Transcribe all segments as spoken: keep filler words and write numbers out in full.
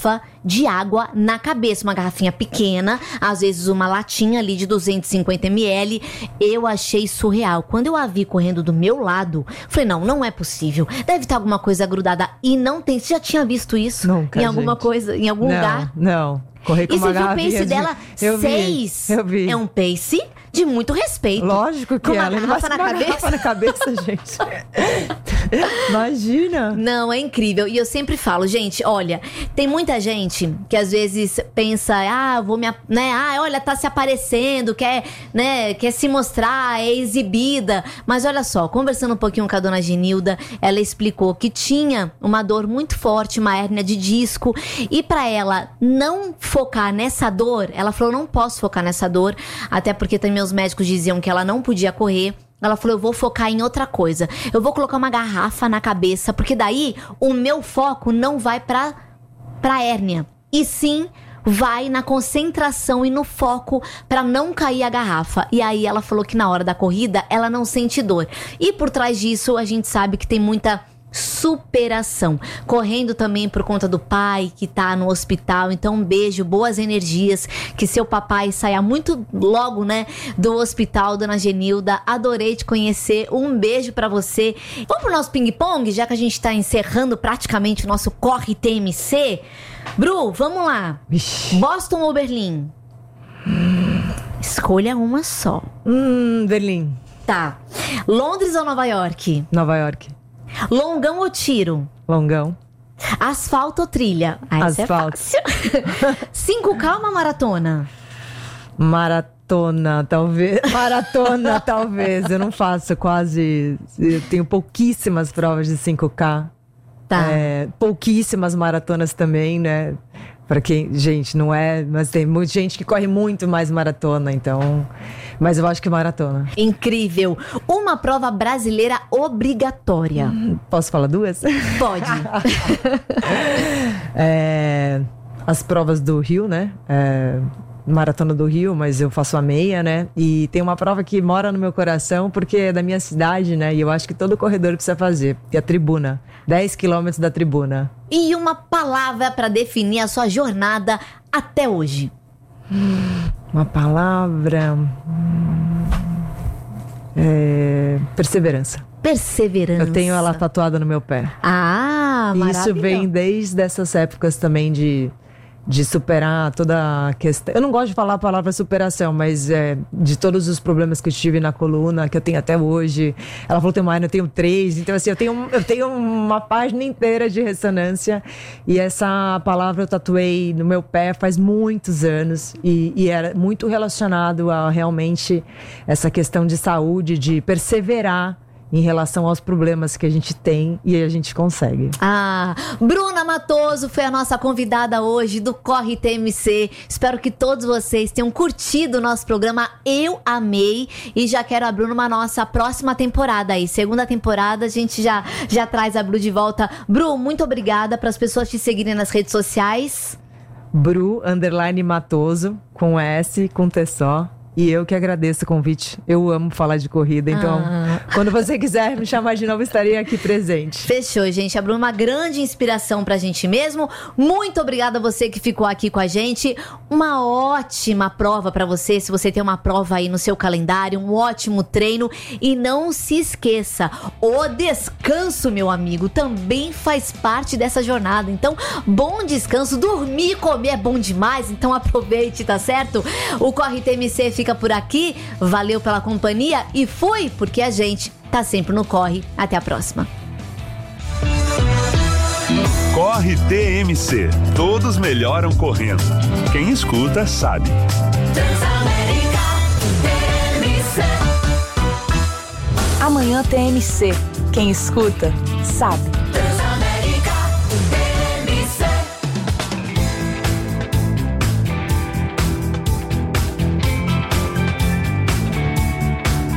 garrafa de água na cabeça. Uma garrafinha pequena, às vezes uma latinha ali de duzentos e cinquenta mililitros. Eu achei surreal. Quando eu a vi correndo do meu lado, falei, não, não é possível. Deve ter alguma coisa grudada. E não tem. Você já tinha visto isso? Nunca, em alguma gente. coisa, em algum não, lugar? Não, correr com e uma você viu o garrafinha pace de... dela? Eu Seis. Vi, eu vi. É um pace de muito respeito. Lógico que com uma ela não garrafa vai na uma cabeça. garrafa na cabeça, gente. Imagina. Não, é incrível. E eu sempre falo, gente, olha, tem muita gente que às vezes pensa, ah, vou me, né, ah, olha, tá se aparecendo, quer, né, quer se mostrar, é exibida. Mas olha só, conversando um pouquinho com a dona Genilda, ela explicou que tinha uma dor muito forte, uma hérnia de disco, e pra ela não focar nessa dor, ela falou, não posso focar nessa dor, até porque também os médicos diziam que ela não podia correr. Ela falou, eu vou focar em outra coisa. Eu vou colocar uma garrafa na cabeça, porque daí o meu foco não vai pra, pra hérnia. E sim, vai na concentração e no foco pra não cair a garrafa. E aí ela falou que na hora da corrida, ela não sente dor. E por trás disso, a gente sabe que tem muita superação. Correndo também por conta do pai que tá no hospital. Então um beijo, boas energias, que seu papai saia muito logo, né, do hospital, dona Genilda. Adorei te conhecer, um beijo pra você. Vamos pro nosso ping-pong, já que a gente tá encerrando praticamente o nosso Corre T M C. Bru, vamos lá. Ixi. Boston ou Berlim? Hum. Escolha uma só. Hum, Berlim. Tá. Londres ou Nova York? Nova York. Longão ou tiro? Longão. Asfalto ou trilha? Ah, Asfalto. É cinco K ou uma maratona? Maratona, talvez. Maratona, talvez. Eu não faço quase... Eu tenho pouquíssimas provas de cinco K. Tá. É, pouquíssimas maratonas também, né? Pra quem... Gente, não é... Mas tem muita gente que corre muito mais maratona, então... Mas eu acho que maratona. Incrível. Uma prova brasileira obrigatória. Hum, posso falar duas? Pode. é, as provas do Rio, né? É, Maratona do Rio, mas eu faço a meia, né? E tem uma prova que mora no meu coração porque é da minha cidade, né? E eu acho que todo corredor precisa fazer. Que é a tribuna. dez quilômetros da tribuna. E uma palavra para definir a sua jornada até hoje. Uma palavra... É, perseverança. Perseverança. Eu tenho ela tatuada no meu pé. Ah, e isso vem maravilhoso. desde essas épocas também de, de superar toda a questão. Eu não gosto de falar a palavra superação, mas é, de todos os problemas que eu tive na coluna, que eu tenho até hoje. Ela falou, tem mais, eu tenho três. Então, assim, eu tenho, eu tenho uma página inteira de ressonância. E essa palavra eu tatuei no meu pé faz muitos anos. E, e era muito relacionado a realmente essa questão de saúde, de perseverar em relação aos problemas que a gente tem e a gente consegue. Ah, Bruna Matoso foi a nossa convidada hoje do Corre T M C. Espero que todos vocês tenham curtido o nosso programa. Eu amei e já quero a Bruna numa nossa próxima temporada aí. Segunda temporada a gente já, já traz a Bru de volta. Bru, muito obrigada para as pessoas te seguirem nas redes sociais. Bru, underline Matoso, com S, com T só. E eu que agradeço o convite. Eu amo falar de corrida, então Ah. quando você quiser me chamar de novo, estarei aqui presente. Fechou, gente. A Bruna é uma grande inspiração pra gente mesmo. Muito obrigada a você que ficou aqui com a gente. Uma ótima prova pra você, se você tem uma prova aí no seu calendário, um ótimo treino. E não se esqueça, o descanso, meu amigo, também faz parte dessa jornada. Então, bom descanso. Dormir e comer é bom demais, então aproveite, tá certo? O Corre T M C fica por aqui. Valeu pela companhia e fui, porque a gente tá sempre no corre. Até a próxima. Corre T M C. Todos melhoram correndo. Quem escuta sabe. Transamérica T M C. Amanhã T M C. Quem escuta sabe. Transamérica T M C.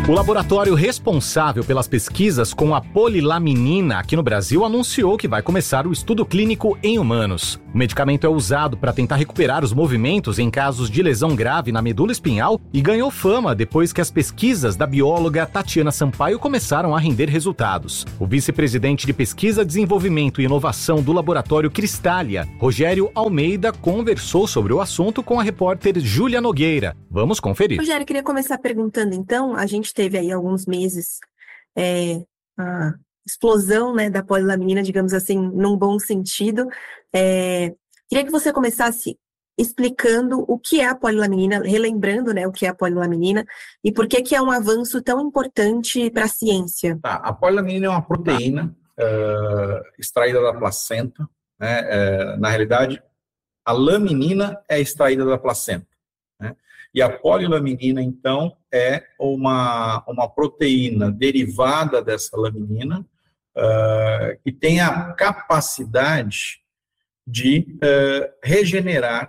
O laboratório responsável pelas pesquisas com a polilaminina aqui no Brasil anunciou que vai começar o estudo clínico em humanos. O medicamento é usado para tentar recuperar os movimentos em casos de lesão grave na medula espinhal e ganhou fama depois que as pesquisas da bióloga Tatiana Sampaio começaram a render resultados. O vice-presidente de Pesquisa, Desenvolvimento e Inovação do laboratório Cristália, Rogério Almeida, conversou sobre o assunto com a repórter Júlia Nogueira. Vamos conferir. Rogério, eu queria começar perguntando então, a gente teve aí alguns meses é, a explosão, né, da polilaminina, digamos assim, num bom sentido. É, queria que você começasse explicando o que é a polilaminina, relembrando, né, o que é a polilaminina e por que que é um avanço tão importante para a ciência. Tá, a polilaminina é uma proteína uh, extraída da placenta, né, uh, na realidade, a laminina é extraída da placenta, né, e a polilaminina, então, é uma, uma proteína derivada dessa laminina uh, que tem a capacidade de uh, regenerar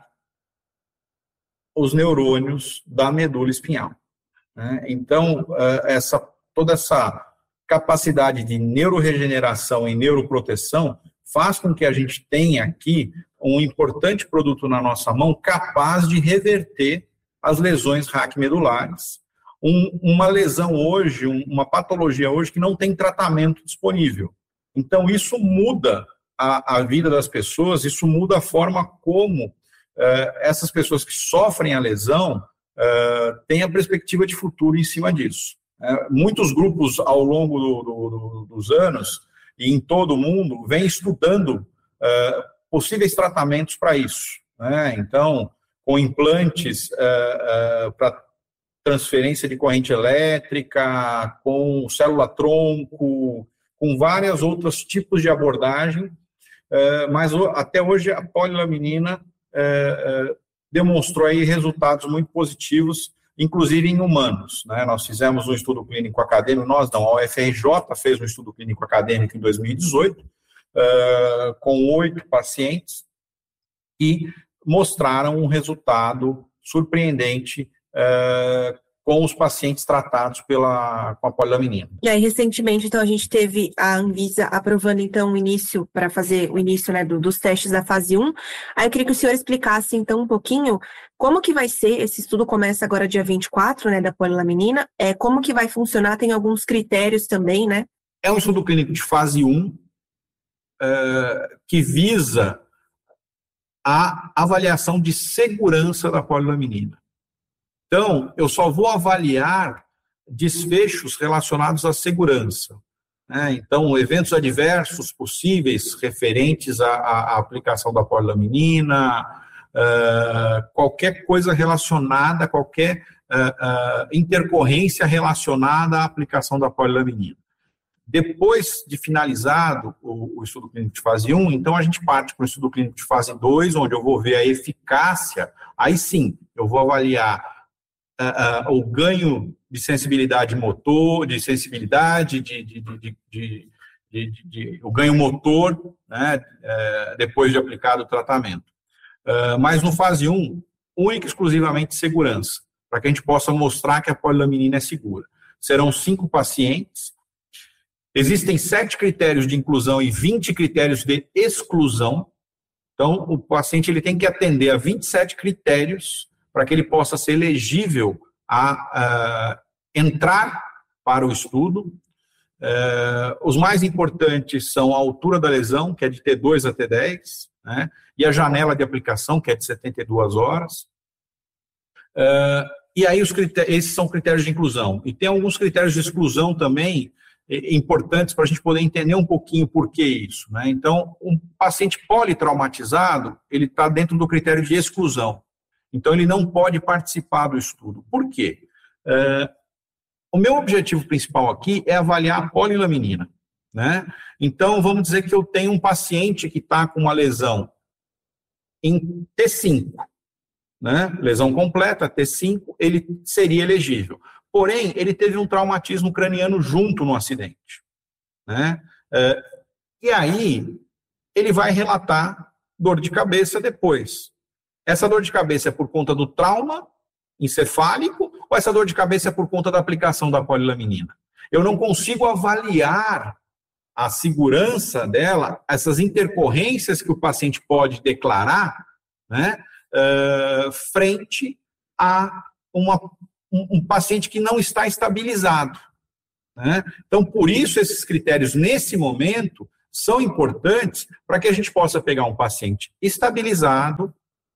os neurônios da medula espinhal, né? Então, uh, essa, toda essa capacidade de neuroregeneração e neuroproteção faz com que a gente tenha aqui um importante produto na nossa mão capaz de reverter as lesões raquimedulares. Um, uma lesão hoje, um, uma patologia hoje que não tem tratamento disponível. Então, isso muda a, a vida das pessoas, isso muda a forma como uh, essas pessoas que sofrem a lesão uh, têm a perspectiva de futuro em cima disso. Uh, muitos grupos, ao longo do, do, do, dos anos, e em todo o mundo, vêm estudando uh, possíveis tratamentos para isso, né? Então, com implantes uh, uh, para transferência de corrente elétrica, com célula-tronco, com vários outros tipos de abordagem, uh, mas até hoje a polilaminina uh, uh, demonstrou aí resultados muito positivos, inclusive em humanos, né? Nós fizemos um estudo clínico acadêmico, nós não, a U F R J fez um estudo clínico acadêmico em dois mil e dezoito, uh, com oito pacientes, e mostraram um resultado surpreendente uh, com os pacientes tratados pela, com a polilaminina. E aí, recentemente, então, a gente teve a Anvisa aprovando, então, o início, para fazer o início, né, do, dos testes da fase um. Aí eu queria que o senhor explicasse, então, um pouquinho como que vai ser, esse estudo começa agora dia vinte e quatro, né, da polilaminina, é, como que vai funcionar, tem alguns critérios também, né? É um estudo clínico de fase um, uh, que visa a avaliação de segurança da polilaminina. Então, eu só vou avaliar desfechos relacionados à segurança, né? Então, eventos adversos possíveis referentes à, à aplicação da polilaminina, uh, qualquer coisa relacionada, qualquer uh, uh, intercorrência relacionada à aplicação da polilaminina. Depois de finalizado o, o estudo clínico de fase um, então a gente parte para o estudo clínico de fase dois, onde eu vou ver a eficácia, aí sim, eu vou avaliar uh, uh, o ganho de sensibilidade motor, de sensibilidade, de, de, de, de, de, de, de, de o ganho motor, né, uh, depois de aplicado o tratamento. Uh, mas no fase um, única e exclusivamente segurança, para que a gente possa mostrar que a polilaminina é segura. Serão cinco pacientes. Existem sete critérios de inclusão e vinte critérios de exclusão. Então, o paciente ele tem que atender a vinte e sete critérios para que ele possa ser elegível a, a entrar para o estudo. Uh, os mais importantes são a altura da lesão, que é de T dois a T dez, né, e a janela de aplicação, que é de setenta e duas horas. Uh, e aí, os critérios, esses são critérios de inclusão. E tem alguns critérios de exclusão também, importantes para a gente poder entender um pouquinho por que isso, né? Então, um paciente politraumatizado, ele está dentro do critério de exclusão. Então, ele não pode participar do estudo. Por quê? É, o meu objetivo principal aqui é avaliar a polilaminina, né? Então, vamos dizer que eu tenho um paciente que está com uma lesão em T cinco, né? Lesão completa, T cinco, ele seria elegível. Porém, ele teve um traumatismo craniano junto no acidente, né? É, e aí, ele vai relatar dor de cabeça depois. Essa dor de cabeça é por conta do trauma encefálico ou essa dor de cabeça é por conta da aplicação da polilaminina? Eu não consigo avaliar a segurança dela, essas intercorrências que o paciente pode declarar, né, uh, frente a uma, um, um paciente que não está estabilizado. Né? Então, por isso, esses critérios, nesse momento, são importantes para que a gente possa pegar um paciente estabilizado,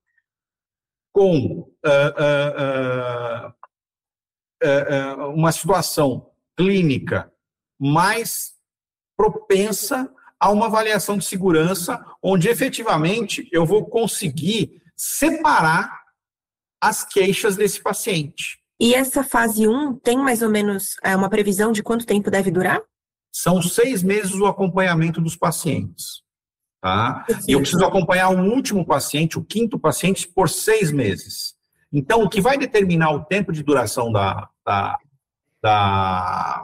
com uh, uh, uh, uh, uh, uma situação clínica mais propensa a uma avaliação de segurança, onde efetivamente eu vou conseguir separar as queixas desse paciente. E essa fase um tem mais ou menos é, uma previsão de quanto tempo deve durar? São seis meses o acompanhamento dos pacientes. Tá? E eu preciso acompanhar o último paciente, o quinto paciente, por seis meses. Então, o que vai determinar o tempo de duração da, da, da,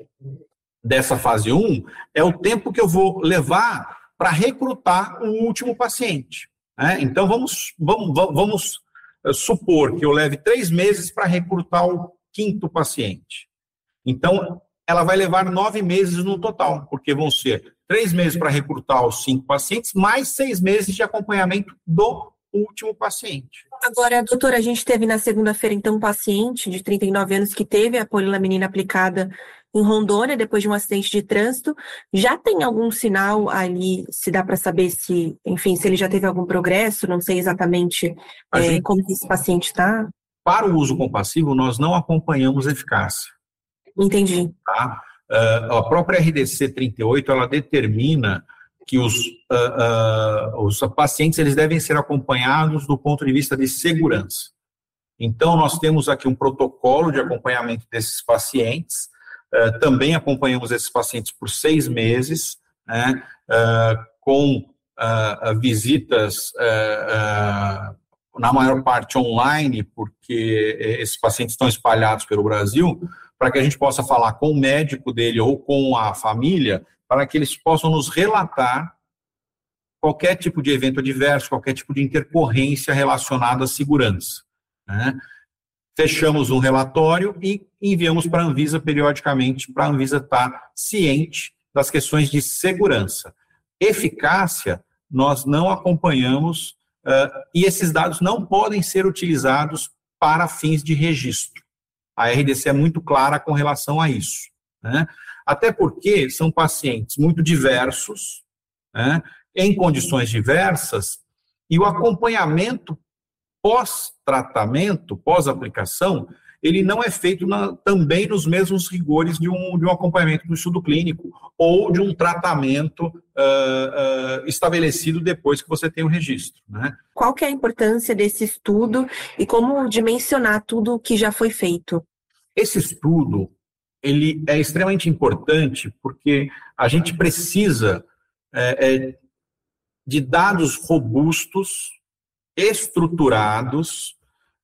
dessa fase um é o tempo que eu vou levar para recrutar o último paciente. Né? Então, vamos, vamos, vamos supor que eu leve três meses para recrutar o quinto paciente. Então, ela vai levar nove meses no total, porque vão ser três meses para recrutar os cinco pacientes, mais seis meses de acompanhamento do último paciente. Agora, doutora, a gente teve na segunda-feira, então, um paciente de trinta e nove anos que teve a polilaminina aplicada em Rondônia, depois de um acidente de trânsito. Já tem algum sinal ali, se dá para saber se, enfim, se ele já teve algum progresso, não sei exatamente é, gente, como esse paciente está? Para o uso compassivo, nós não acompanhamos eficácia. Entendi. Tá? Uh, a própria R D C trinta e oito, ela determina que os, uh, uh, os pacientes eles devem ser acompanhados do ponto de vista de segurança. Então, nós temos aqui um protocolo de acompanhamento desses pacientes, uh, também acompanhamos esses pacientes por seis meses, né, uh, com uh, visitas, uh, uh, na maior parte online, porque esses pacientes estão espalhados pelo Brasil, para que a gente possa falar com o médico dele ou com a família, para que eles possam nos relatar qualquer tipo de evento adverso, qualquer tipo de intercorrência relacionada à segurança. Né? Fechamos um relatório e enviamos para a Anvisa periodicamente, para a Anvisa estar ciente das questões de segurança. Eficácia, nós não acompanhamos, uh, e esses dados não podem ser utilizados para fins de registro. A R D C é muito clara com relação a isso. Né? Até porque são pacientes muito diversos, né, em condições diversas, e o acompanhamento pós-tratamento, pós-aplicação, ele não é feito na, também nos mesmos rigores de um, de um acompanhamento do estudo clínico ou de um tratamento uh, uh, estabelecido depois que você tem o registro. Né? Qual que é a importância desse estudo e como dimensionar tudo o que já foi feito? Esse estudo ele é extremamente importante porque a gente precisa é, é, de dados robustos, estruturados,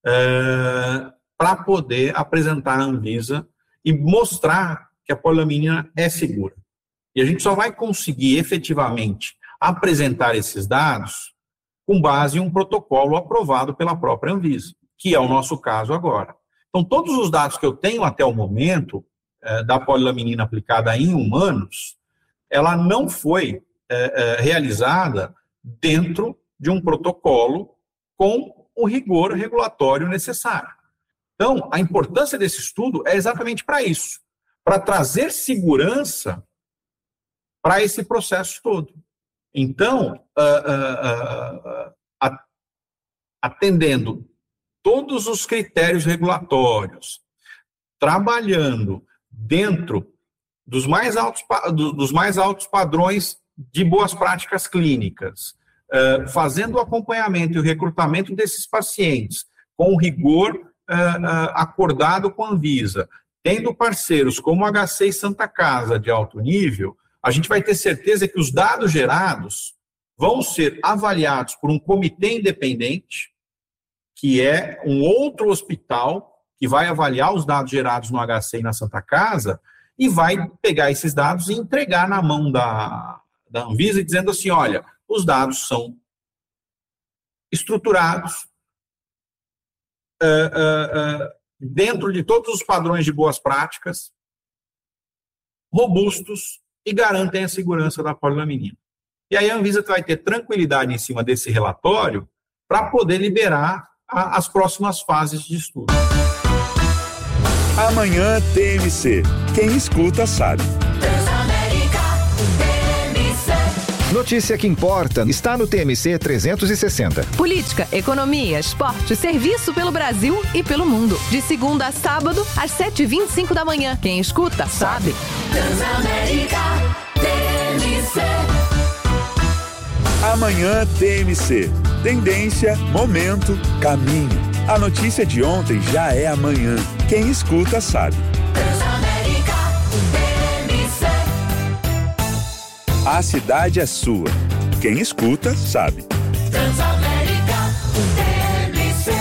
é, para poder apresentar à Anvisa e mostrar que a polilaminina é segura. E a gente só vai conseguir efetivamente apresentar esses dados com base em um protocolo aprovado pela própria Anvisa, que é o nosso caso agora. Então, todos os dados que eu tenho até o momento é, da polilaminina aplicada em humanos, ela não foi é, é, realizada dentro de um protocolo com o rigor regulatório necessário. Então, a importância desse estudo é exatamente para isso, para trazer segurança para esse processo todo. Então, uh, uh, uh, uh, atendendo todos os critérios regulatórios, trabalhando dentro dos mais altos, dos mais altos padrões de boas práticas clínicas, uh, fazendo o acompanhamento e o recrutamento desses pacientes com rigor uh, uh, acordado com a Anvisa, tendo parceiros como o H C e Santa Casa de alto nível, a gente vai ter certeza que os dados gerados vão ser avaliados por um comitê independente, que é um outro hospital que vai avaliar os dados gerados no H C e na Santa Casa e vai pegar esses dados e entregar na mão da, da Anvisa, dizendo assim, olha, os dados são estruturados, uh, uh, uh, dentro de todos os padrões de boas práticas, robustos e garantem a segurança da polilaminina. E aí a Anvisa vai ter tranquilidade em cima desse relatório para poder liberar a, as próximas fases de estudo. Amanhã T M C. Quem escuta sabe. Transamérica T M C. Notícia que importa está no T M C trezentos e sessenta. Política, economia, esporte, serviço pelo Brasil e pelo mundo. De segunda a sábado, às sete e vinte e cinco da manhã. Quem escuta, sabe. Transamérica T M C. Amanhã T M C. Tendência, momento, caminho. A notícia de ontem já é amanhã. Quem escuta sabe. Transamérica T M C. A cidade é sua. Quem escuta sabe. Transamérica T M C.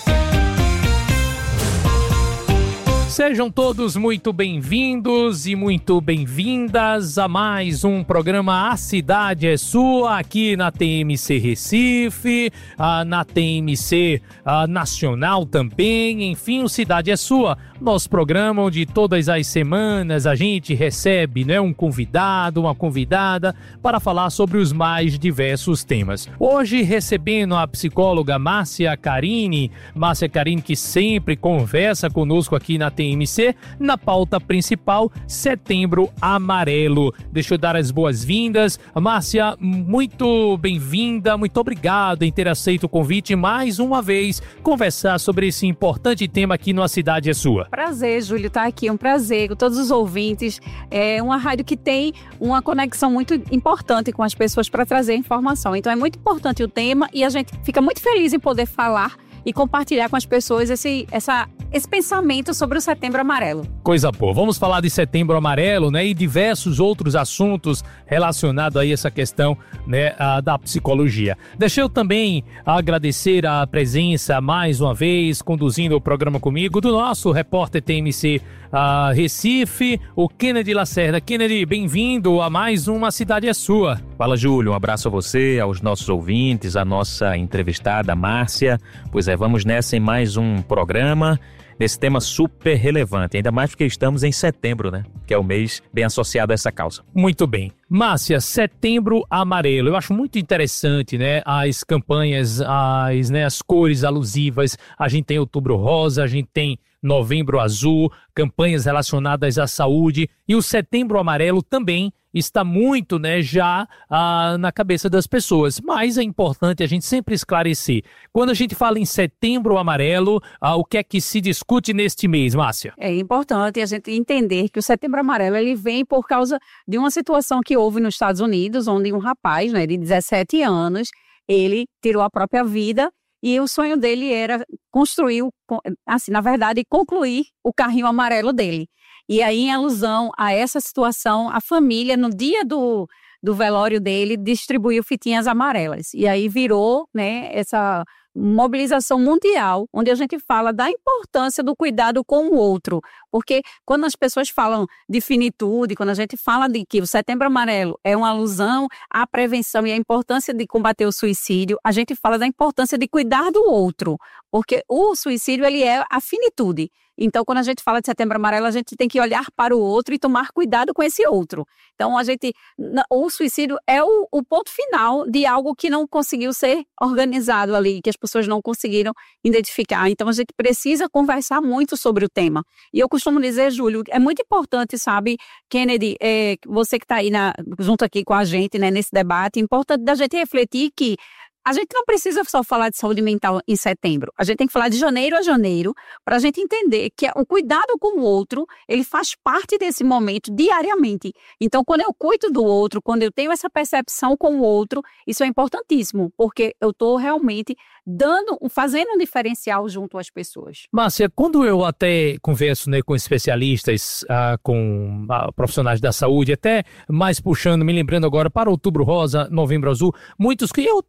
Sejam todos muito bem-vindos e muito bem-vindas a mais um programa A Cidade é Sua, aqui na T M C Recife, na T M C Nacional também, enfim, o Cidade é Sua, nosso programa onde todas as semanas a gente recebe, né, um convidado, uma convidada para falar sobre os mais diversos temas. Hoje recebendo a psicóloga Márcia Carini, Márcia Carini que sempre conversa conosco aqui na T M C, na pauta principal, Setembro Amarelo. Deixa eu dar as boas-vindas. Márcia, muito bem-vinda, muito obrigado em ter aceito o convite mais uma vez, conversar sobre esse importante tema aqui no A Cidade é Sua. Prazer, Júlio, estar aqui, um prazer com todos os ouvintes. É uma rádio que tem uma conexão muito importante com as pessoas para trazer informação. Então é muito importante o tema e a gente fica muito feliz em poder falar e compartilhar com as pessoas esse, essa, esse pensamento sobre o Setembro Amarelo. Coisa boa. Vamos falar de Setembro Amarelo, né, e diversos outros assuntos relacionados aí a essa questão, né, a, da psicologia. Deixa eu também agradecer a presença mais uma vez, conduzindo o programa comigo, do nosso repórter T M C a Recife, o Kennedy Lacerda. Kennedy, bem-vindo a mais uma Cidade é Sua. Fala, Júlio, um abraço a você, aos nossos ouvintes, a nossa entrevistada Márcia. Pois é, vamos nessa em mais um programa desse tema super relevante, ainda mais porque estamos em setembro, né? Que é o mês bem associado a essa causa. Muito bem. Márcia, Setembro Amarelo. Eu acho muito interessante, né? As campanhas, as, né, as cores alusivas. A gente tem Outubro Rosa, a gente tem Novembro Azul, campanhas relacionadas à saúde. E o Setembro Amarelo também está muito, né, já ah, na cabeça das pessoas. Mas é importante a gente sempre esclarecer. Quando a gente fala em Setembro Amarelo, ah, o que é que se discute neste mês, Márcia? É importante a gente entender que o Setembro Amarelo ele vem por causa de uma situação que houve nos Estados Unidos, onde um rapaz, né, de dezessete anos, ele tirou a própria vida e o sonho dele era construir, assim, na verdade, concluir o carrinho amarelo dele. E aí, em alusão a essa situação, a família, no dia do, do velório dele, distribuiu fitinhas amarelas. E aí virou, né, essa mobilização mundial, onde a gente fala da importância do cuidado com o outro. Porque quando as pessoas falam de finitude, quando a gente fala de que o Setembro Amarelo é uma alusão à prevenção e à importância de combater o suicídio, a gente fala da importância de cuidar do outro. Porque o suicídio, ele é a finitude. Então, quando a gente fala de Setembro Amarelo, a gente tem que olhar para o outro e tomar cuidado com esse outro. Então, a gente, o suicídio é o, o ponto final de algo que não conseguiu ser organizado ali, que as pessoas não conseguiram identificar. Então, a gente precisa conversar muito sobre o tema. E eu costumo dizer, Júlio, é muito importante, sabe, Kennedy, é, você que está aí na, junto aqui com a gente, né, nesse debate, é importante da gente refletir que a gente não precisa só falar de saúde mental em setembro. A gente tem que falar de janeiro a janeiro para a gente entender que o cuidado com o outro, ele faz parte desse momento diariamente. Então, quando eu cuido do outro, quando eu tenho essa percepção com o outro, isso é importantíssimo, porque eu estou realmente dando, fazendo um diferencial junto às pessoas. Márcia, quando eu até converso, né, com especialistas, ah, com ah, profissionais da saúde, até mais puxando, me lembrando agora para Outubro Rosa, Novembro Azul, muitos que eu, tantas outras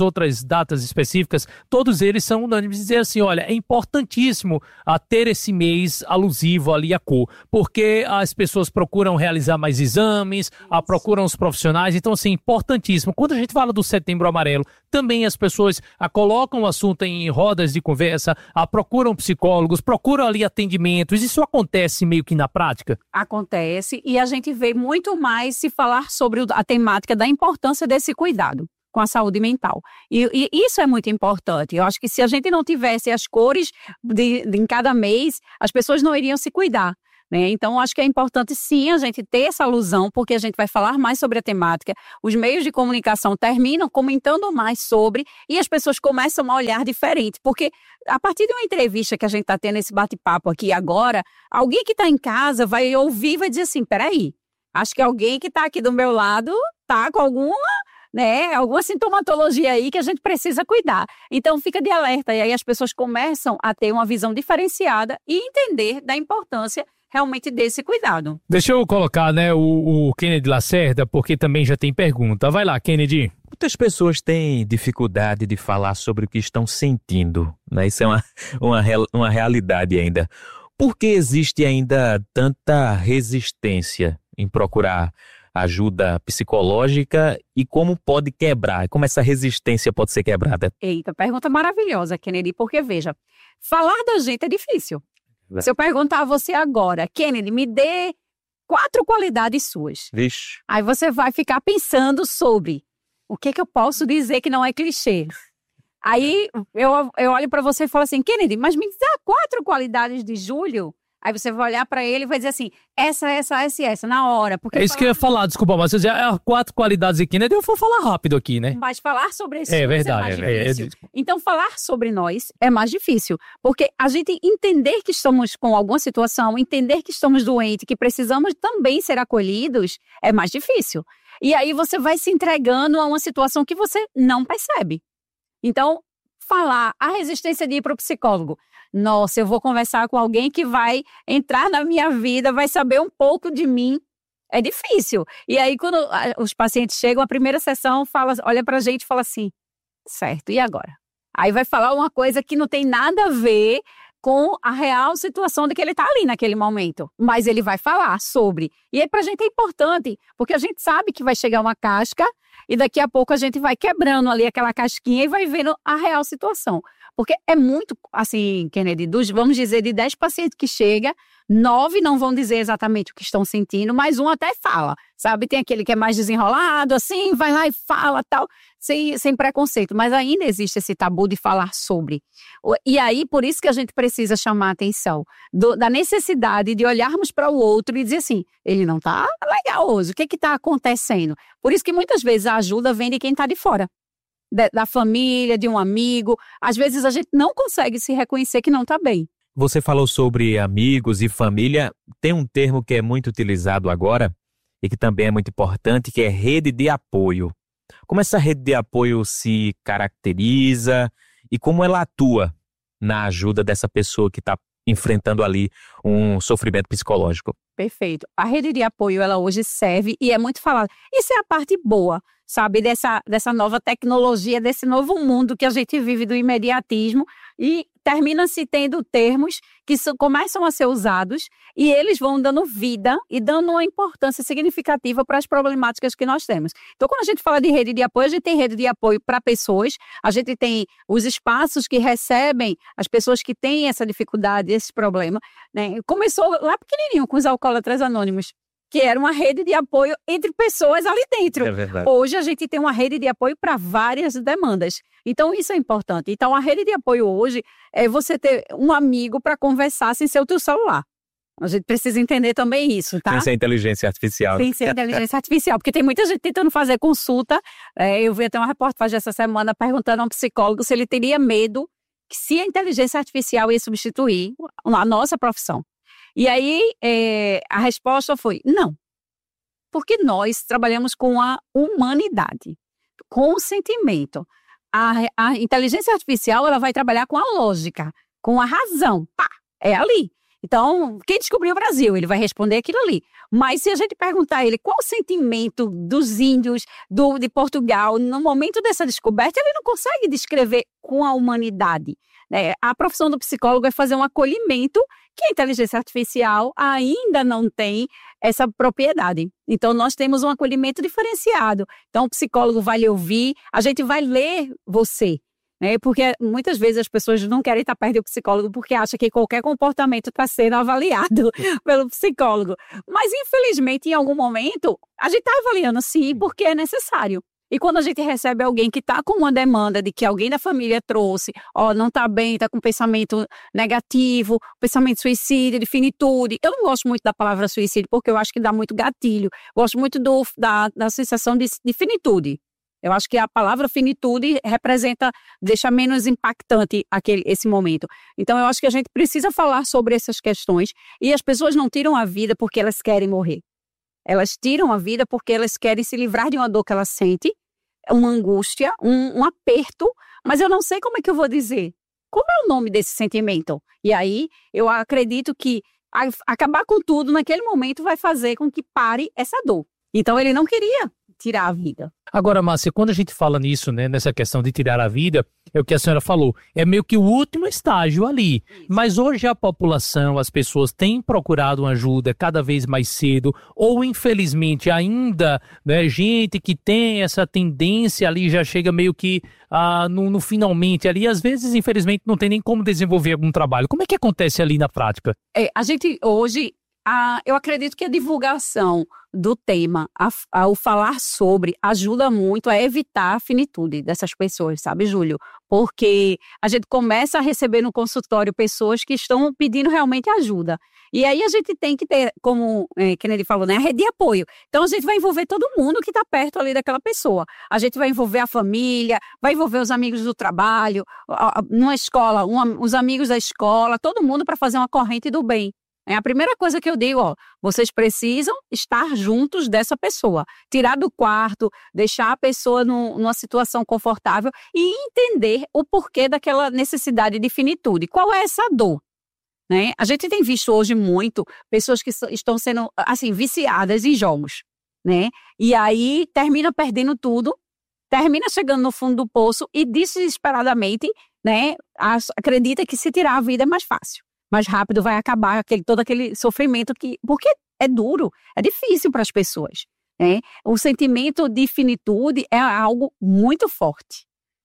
outras datas específicas, todos eles são unânimes em dizer assim, olha, é importantíssimo a ter esse mês alusivo ali à cor, porque as pessoas procuram realizar mais exames, a, procuram os profissionais, então assim, importantíssimo. Quando a gente fala do Setembro Amarelo, também as pessoas a, colocam o assunto em rodas de conversa, a, procuram psicólogos, procuram ali atendimentos, isso acontece meio que na prática? Acontece, e a gente vê muito mais se falar sobre a temática da importância desse cuidado com a saúde mental. E, e isso é muito importante. Eu acho que se a gente não tivesse as cores de, de, em cada mês, as pessoas não iriam se cuidar, né? Então, acho que é importante sim a gente ter essa alusão, porque a gente vai falar mais sobre a temática. Os meios de comunicação terminam comentando mais sobre e as pessoas começam a olhar diferente, porque a partir de uma entrevista que a gente está tendo esse bate-papo aqui agora, alguém que está em casa vai ouvir e vai dizer assim, peraí, acho que alguém que está aqui do meu lado está com alguma, né, alguma sintomatologia aí que a gente precisa cuidar. Então, fica de alerta. E aí as pessoas começam a ter uma visão diferenciada e entender da importância realmente desse cuidado. Deixa eu colocar, né, o, o Kennedy Lacerda, porque também já tem pergunta. Vai lá, Kennedy. Muitas pessoas têm dificuldade de falar sobre o que estão sentindo, né? Isso é uma, uma, uma realidade ainda. Por que existe ainda tanta resistência em procurar ajuda psicológica e como pode quebrar? Como essa resistência pode ser quebrada? Eita, pergunta maravilhosa, Kennedy, porque veja, falar da gente é difícil. É. Se eu perguntar a você agora, Kennedy, me dê quatro qualidades suas. Vixe. Aí você vai ficar pensando sobre o que, que eu posso dizer que não é clichê. Aí eu, eu olho para você e falo assim, Kennedy, mas me dá quatro qualidades de Júlio? Aí você vai olhar pra ele e vai dizer assim, essa, essa, essa e essa, na hora. Porque é isso falar... que eu ia falar, desculpa, mas você já é quatro qualidades aqui, né? Eu vou falar rápido aqui, né? Mas falar sobre isso é, verdade, é mais é, difícil. É, é... Então, falar sobre nós é mais difícil. Porque a gente entender que estamos com alguma situação, entender que estamos doentes, que precisamos também ser acolhidos, é mais difícil. E aí você vai se entregando a uma situação que você não percebe. Então, falar a resistência de ir para o psicólogo. Nossa, eu vou conversar com alguém que vai entrar na minha vida, vai saber um pouco de mim. É difícil. E aí, quando os pacientes chegam, a primeira sessão fala, olha pra gente e fala assim, certo, e agora? Aí vai falar uma coisa que não tem nada a ver com a real situação de que ele está ali naquele momento. Mas ele vai falar sobre. E aí pra gente é importante, porque a gente sabe que vai chegar uma casca e daqui a pouco a gente vai quebrando ali aquela casquinha e vai vendo a real situação. Porque é muito, assim, Kennedy, dos, vamos dizer, de dez pacientes que chegam, nove não vão dizer exatamente o que estão sentindo, mas um até fala, sabe? Tem aquele que é mais desenrolado, assim, vai lá e fala, tal, sem, sem preconceito. Mas ainda existe esse tabu de falar sobre. E aí, por isso que a gente precisa chamar a atenção do, da necessidade de olharmos para o outro e dizer assim, ele não está legal hoje, o que que está acontecendo? Por isso que muitas vezes a ajuda vem de quem está de fora. Da família, de um amigo. Às vezes a gente não consegue se reconhecer que não está bem. Você falou sobre amigos e família. Tem um termo que é muito utilizado agora e que também é muito importante, que é rede de apoio. Como essa rede de apoio se caracteriza e como ela atua na ajuda dessa pessoa que está enfrentando ali um sofrimento psicológico? Perfeito. A rede de apoio, ela hoje serve e é muito falada. Isso é a parte boa, sabe, dessa, dessa nova tecnologia, desse novo mundo que a gente vive do imediatismo e termina-se tendo termos que so, começam a ser usados e eles vão dando vida e dando uma importância significativa para as problemáticas que nós temos. Então, quando a gente fala de rede de apoio, a gente tem rede de apoio para pessoas, a gente tem os espaços que recebem as pessoas que têm essa dificuldade, esse problema, né? Começou lá pequenininho com os alcoólatras anônimos, que era uma rede de apoio entre pessoas ali dentro. É verdade. Hoje a gente tem uma rede de apoio para várias demandas. Então isso é importante. Então a rede de apoio hoje é você ter um amigo para conversar sem ser o teu celular. A gente precisa entender também isso, tá? Sem ser inteligência artificial. Sem ser inteligência artificial, porque tem muita gente tentando fazer consulta. É, eu vi até uma reportagem essa semana perguntando a um psicólogo se ele teria medo que se a inteligência artificial ia substituir a nossa profissão. E aí, é, a resposta foi não, porque nós trabalhamos com a humanidade, com o sentimento. A, a inteligência artificial ela vai trabalhar com a lógica, com a razão, pá, é ali. Então, quem descobriu o Brasil? Ele vai responder aquilo ali. Mas se a gente perguntar a ele qual o sentimento dos índios do, de Portugal no momento dessa descoberta, ele não consegue descrever com a humanidade. Né? A profissão do psicólogo é fazer um acolhimento que a inteligência artificial ainda não tem essa propriedade. Então, nós temos um acolhimento diferenciado. Então, o psicólogo vai lhe ouvir, a gente vai ler você. Né? Porque muitas vezes as pessoas não querem estar perto do psicólogo porque acham que qualquer comportamento está sendo avaliado pelo psicólogo. Mas, infelizmente, em algum momento, a gente está avaliando sim, porque é necessário. E quando a gente recebe alguém que está com uma demanda de que alguém da família trouxe, ó, não está bem, está com pensamento negativo, pensamento suicídio, de finitude. Eu não gosto muito da palavra suicídio porque eu acho que dá muito gatilho. Gosto muito do, da, da sensação de, de finitude. Eu acho que a palavra finitude representa, deixa menos impactante aquele, esse momento. Então, eu acho que a gente precisa falar sobre essas questões e as pessoas não tiram a vida porque elas querem morrer. Elas tiram a vida porque elas querem se livrar de uma dor que elas sentem, uma angústia, um, um aperto, mas eu não sei como é que eu vou dizer. Como é o nome desse sentimento? E aí, eu acredito que a, acabar com tudo naquele momento vai fazer com que pare essa dor. Então, ele não queria tirar a vida. Agora, Márcia, quando a gente fala nisso, né, nessa questão de tirar a vida, é o que a senhora falou, é meio que o último estágio ali. Isso. Mas hoje a população, as pessoas têm procurado uma ajuda cada vez mais cedo, ou infelizmente ainda, né, gente que tem essa tendência ali já chega meio que ah, no, no finalmente ali, às vezes, infelizmente, não tem nem como desenvolver algum trabalho. Como é que acontece ali na prática? É, a gente hoje... Ah, eu acredito que a divulgação do tema, a, a, o falar sobre, ajuda muito a evitar a finitude dessas pessoas, sabe, Júlio? Porque a gente começa a receber no consultório pessoas que estão pedindo realmente ajuda. E aí a gente tem que ter, como é, Kennedy falou, né, a rede de apoio. Então a gente vai envolver todo mundo que está perto ali daquela pessoa. A gente vai envolver a família, vai envolver os amigos do trabalho, a, a, numa escola, uma, os amigos da escola, todo mundo para fazer uma corrente do bem. É a primeira coisa que eu digo, ó, vocês precisam estar juntos dessa pessoa, tirar do quarto, deixar a pessoa no, numa situação confortável e entender o porquê daquela necessidade de finitude. Qual é essa dor? Né? A gente tem visto hoje muito pessoas que estão sendo, assim, viciadas em jogos, né? E aí termina perdendo tudo, termina chegando no fundo do poço e desesperadamente, né, acredita que se tirar a vida é mais fácil. Mais rápido vai acabar aquele, todo aquele sofrimento que... Porque é duro, é difícil para as pessoas. Né? O sentimento de finitude é algo muito forte.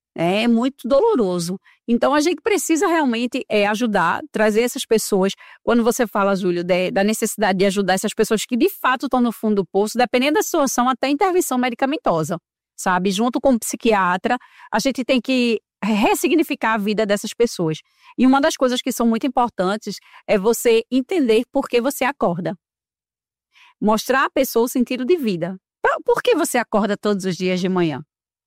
É muito doloroso. Então, a gente precisa realmente é, ajudar, trazer essas pessoas. Quando você fala, Júlio, de, da necessidade de ajudar essas pessoas que de fato estão no fundo do poço, dependendo da situação, até intervenção medicamentosa, sabe? Junto com o psiquiatra, a gente tem que ressignificar a vida dessas pessoas. E uma das coisas que são muito importantes é você entender por que você acorda. Mostrar à pessoa o sentido de vida. Por que você acorda todos os dias de manhã?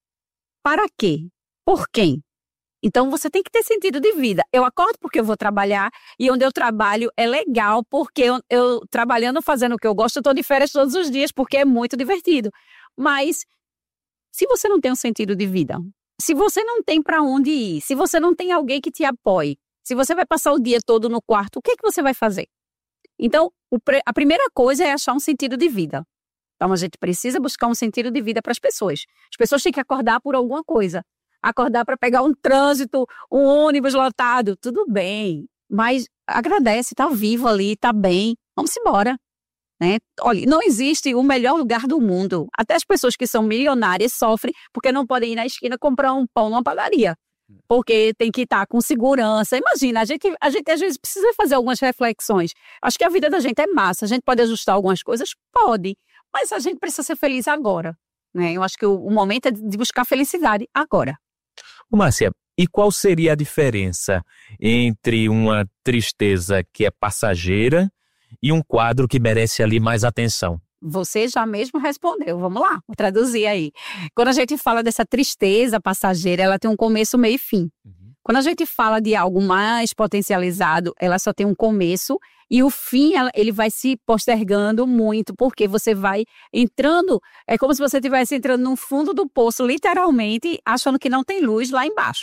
Para quê? Por quem? Então, você tem que ter sentido de vida. Eu acordo porque eu vou trabalhar e onde eu trabalho é legal porque eu, eu trabalhando, fazendo o que eu gosto, eu estou de férias todos os dias porque é muito divertido. Mas, se você não tem um sentido de vida, se você não tem para onde ir, se você não tem alguém que te apoie, se você vai passar o dia todo no quarto, o que é que você vai fazer? Então, o, a primeira coisa é achar um sentido de vida. Então, a gente precisa buscar um sentido de vida para as pessoas. As pessoas têm que acordar por alguma coisa. Acordar para pegar um trânsito, um ônibus lotado, tudo bem. Mas agradece, tá vivo ali, tá bem, vamos embora. Né? Olha, não existe o melhor lugar do mundo. Até as pessoas que são milionárias sofrem porque não podem ir na esquina comprar um pão numa padaria. Porque tem que estar com segurança. Imagina, a gente, a gente às vezes precisa fazer algumas reflexões. Acho que a vida da gente é massa. A gente pode ajustar algumas coisas? Pode. Mas a gente precisa ser feliz agora. Né? Eu acho que o, o momento é de buscar felicidade agora. Ô, Márcia, e qual seria a diferença entre uma tristeza que é passageira e um quadro que merece ali mais atenção? Você já mesmo respondeu, vamos lá, vou traduzir aí. Quando a gente fala dessa tristeza passageira, ela tem um começo, meio e fim. Uhum. Quando a gente fala de algo mais potencializado, ela só tem um começo e o fim, ela, ele vai se postergando muito, porque você vai entrando, é como se você estivesse entrando no fundo do poço, literalmente, achando que não tem luz lá embaixo.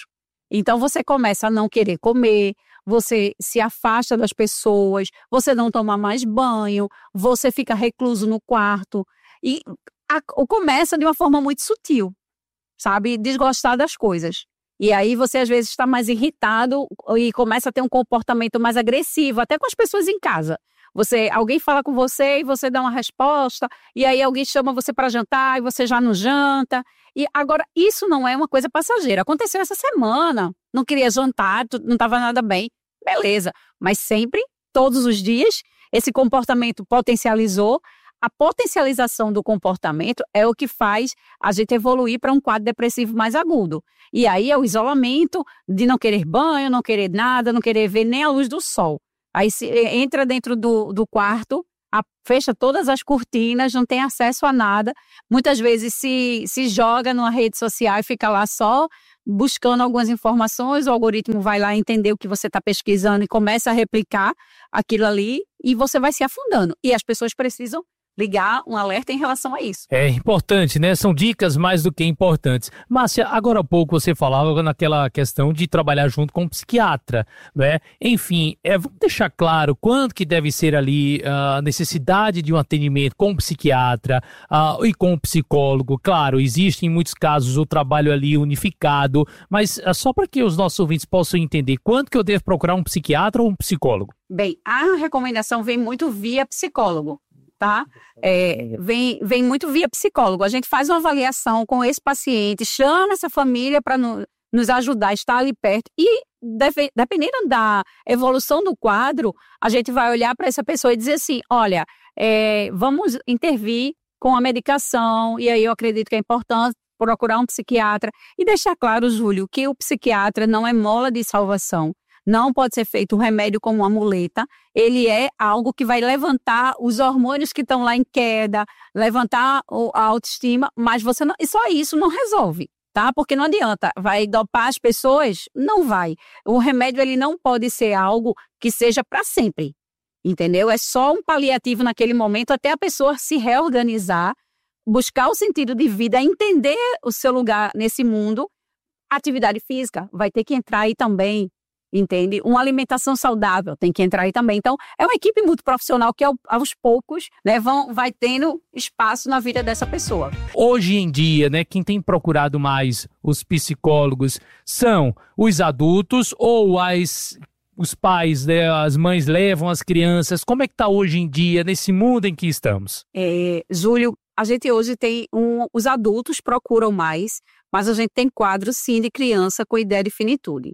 Então você começa a não querer comer, você se afasta das pessoas, você não toma mais banho, você fica recluso no quarto. E a, começa de uma forma muito sutil, sabe? Desgostar das coisas. E aí você às vezes está mais irritado e começa a ter um comportamento mais agressivo, até com as pessoas em casa. Você, alguém fala com você e você dá uma resposta, e aí alguém chama você para jantar e você já não janta. E agora, isso não é uma coisa passageira. Aconteceu essa semana, não queria jantar, não estava nada bem. Beleza, mas sempre, todos os dias, esse comportamento potencializou. A potencialização do comportamento é o que faz a gente evoluir para um quadro depressivo mais agudo. E aí é o isolamento de não querer banho, não querer nada, não querer ver nem a luz do sol. Aí se entra dentro do, do quarto, a, fecha todas as cortinas, não tem acesso a nada. Muitas vezes se, se joga numa rede social e fica lá só buscando algumas informações, o algoritmo vai lá entender o que você está pesquisando e começa a replicar aquilo ali e você vai se afundando. E as pessoas precisam ligar um alerta em relação a isso. É importante, né? São dicas mais do que importantes. Márcia, agora há pouco você falava naquela questão de trabalhar junto com um psiquiatra, né? Enfim, é, vamos deixar claro quanto que deve ser ali a necessidade de um atendimento com um psiquiatra uh, e com um psicólogo. Claro, existe em muitos casos o trabalho ali unificado, mas uh, só para que os nossos ouvintes possam entender, quanto que eu devo procurar um psiquiatra ou um psicólogo? Bem, a recomendação vem muito via psicólogo. Tá? É, vem, vem muito via psicólogo. A gente faz uma avaliação com esse paciente, chama essa família para no, nos ajudar a estar ali perto e, deve, dependendo da evolução do quadro, a gente vai olhar para essa pessoa e dizer assim, olha, é, vamos intervir com a medicação, e aí eu acredito que é importante procurar um psiquiatra e deixar claro, Júlio, que o psiquiatra não é mola de salvação. Não pode ser feito um remédio como uma muleta. Ele é algo que vai levantar os hormônios que estão lá em queda, levantar a autoestima, mas você não, e só isso não resolve, tá? Porque não adianta, vai dopar as pessoas? Não vai. O remédio ele não pode ser algo que seja para sempre, entendeu? É só um paliativo naquele momento até a pessoa se reorganizar, buscar o sentido de vida, entender o seu lugar nesse mundo. Atividade física vai ter que entrar aí também. Entende? Uma alimentação saudável tem que entrar aí também. Então, é uma equipe muito profissional que aos poucos, né, vão, vai tendo espaço na vida dessa pessoa. Hoje em dia, né, quem tem procurado mais os psicólogos são os adultos ou as, os pais, né, as mães levam as crianças. Como é que está hoje em dia, nesse mundo em que estamos? É, Júlio, a gente hoje tem, um, os adultos procuram mais, mas a gente tem quadros sim de criança com ideia de finitude.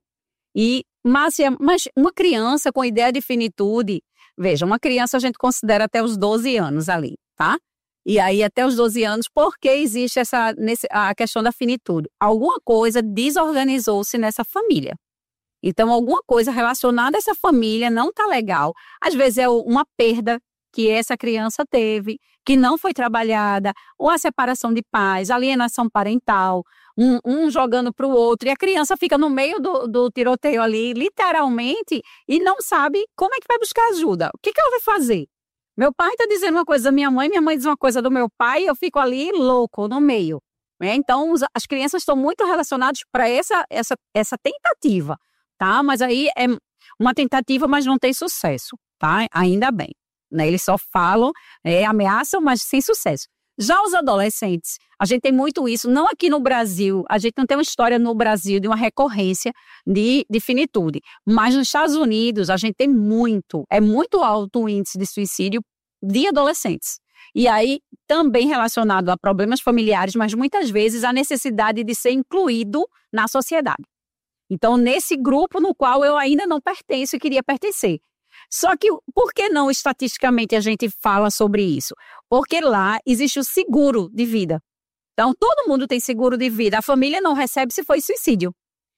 E Márcia, mas uma criança com ideia de finitude, veja, uma criança a gente considera até os doze anos ali, tá? E aí até os doze anos, por que existe essa, nesse, a questão da finitude? Alguma coisa desorganizou-se nessa família. Então, alguma coisa relacionada a essa família não tá legal. Às vezes é uma perda que essa criança teve, que não foi trabalhada, ou a separação de pais, alienação parental, um, um jogando para o outro, e a criança fica no meio do, do tiroteio ali, literalmente, e não sabe como é que vai buscar ajuda. O que, que ela vai fazer? Meu pai está dizendo uma coisa da minha mãe, minha mãe diz uma coisa do meu pai, e eu fico ali louco, no meio. Né? Então, os, as crianças estão muito relacionadas para essa, essa, essa tentativa, tá? Mas aí é uma tentativa, mas não tem sucesso, tá? Ainda bem. Né? Eles só falam, é, ameaçam, mas sem sucesso. Já os adolescentes, a gente tem muito isso, não aqui no Brasil, a gente não tem uma história no Brasil de uma recorrência de, de finitude, mas nos Estados Unidos a gente tem muito, é muito alto o índice de suicídio de adolescentes. E aí também relacionado a problemas familiares, mas muitas vezes a necessidade de ser incluído na sociedade. Então, nesse grupo no qual eu ainda não pertenço e queria pertencer. Só que, por que não estatisticamente a gente fala sobre isso? Porque lá existe o seguro de vida. Então, todo mundo tem seguro de vida. A família não recebe se foi suicídio.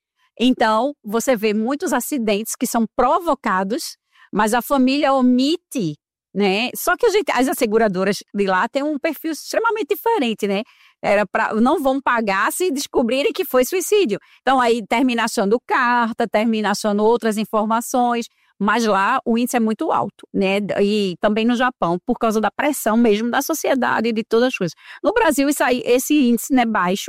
Então, você vê muitos acidentes que são provocados, mas a família omite, né? Só que a gente, as asseguradoras de lá têm um perfil extremamente diferente, né? Era pra, não vão pagar se descobrirem que foi suicídio. Então, aí termina achando carta, termina achando outras informações. Mas lá o índice é muito alto, né? E também no Japão, por causa da pressão mesmo da sociedade e de todas as coisas. No Brasil, isso aí, esse índice não é baixo,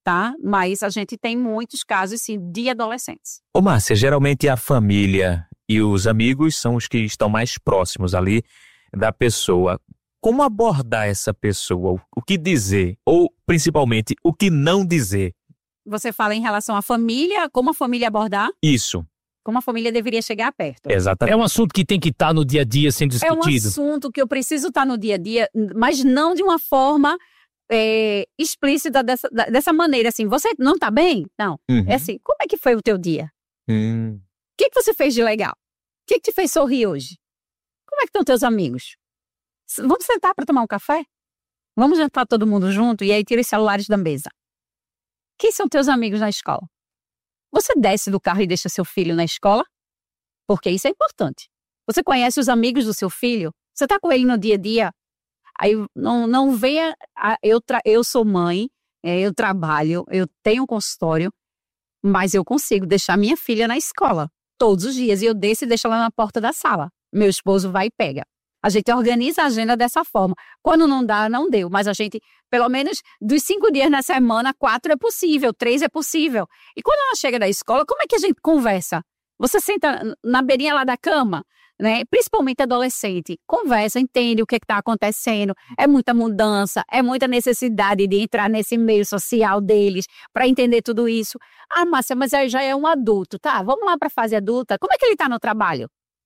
tá? Mas a gente tem muitos casos, sim, de adolescentes. Ô Márcia, geralmente a família e os amigos são os que estão mais próximos ali da pessoa. Como abordar essa pessoa? O que dizer? Ou, principalmente, o que não dizer? Você fala em relação à família, como a família abordar? Isso. Como a família deveria chegar perto. Exatamente. É um assunto que tem que estar no dia a dia sendo É um discutido. assunto que eu preciso estar no dia a dia, mas não de uma forma é, explícita dessa, dessa maneira, assim, você não tá bem? Não. Uhum. É assim, como é que foi o teu dia? Hum. O que, que você fez de legal? O que, que te fez sorrir hoje? Como é que estão teus amigos? Vamos sentar para tomar um café? Vamos jantar todo mundo junto e aí tira os celulares da mesa. Quem são teus amigos na escola? Você desce do carro e deixa seu filho na escola? Porque isso é importante. Você conhece os amigos do seu filho? Você está com ele no dia a dia? Aí não, não venha... A, eu, tra, eu sou mãe, é, eu trabalho, eu tenho um consultório, mas eu consigo deixar minha filha na escola todos os dias. E eu desço e deixo ela na porta da sala. Meu esposo vai e pega. A gente organiza a agenda dessa forma. Quando não dá, não deu. Mas a gente, pelo menos dos cinco dias na semana, quatro é possível, três é possível. E quando ela chega da escola, como é que a gente conversa? Você senta na beirinha lá da cama, né? Principalmente adolescente. Conversa, entende o que está acontecendo. É muita mudança, é muita necessidade de entrar nesse meio social deles para entender tudo isso. Ah, Márcia, mas aí já é um adulto, tá? Vamos lá para a fase adulta. Como é que ele está no trabalho?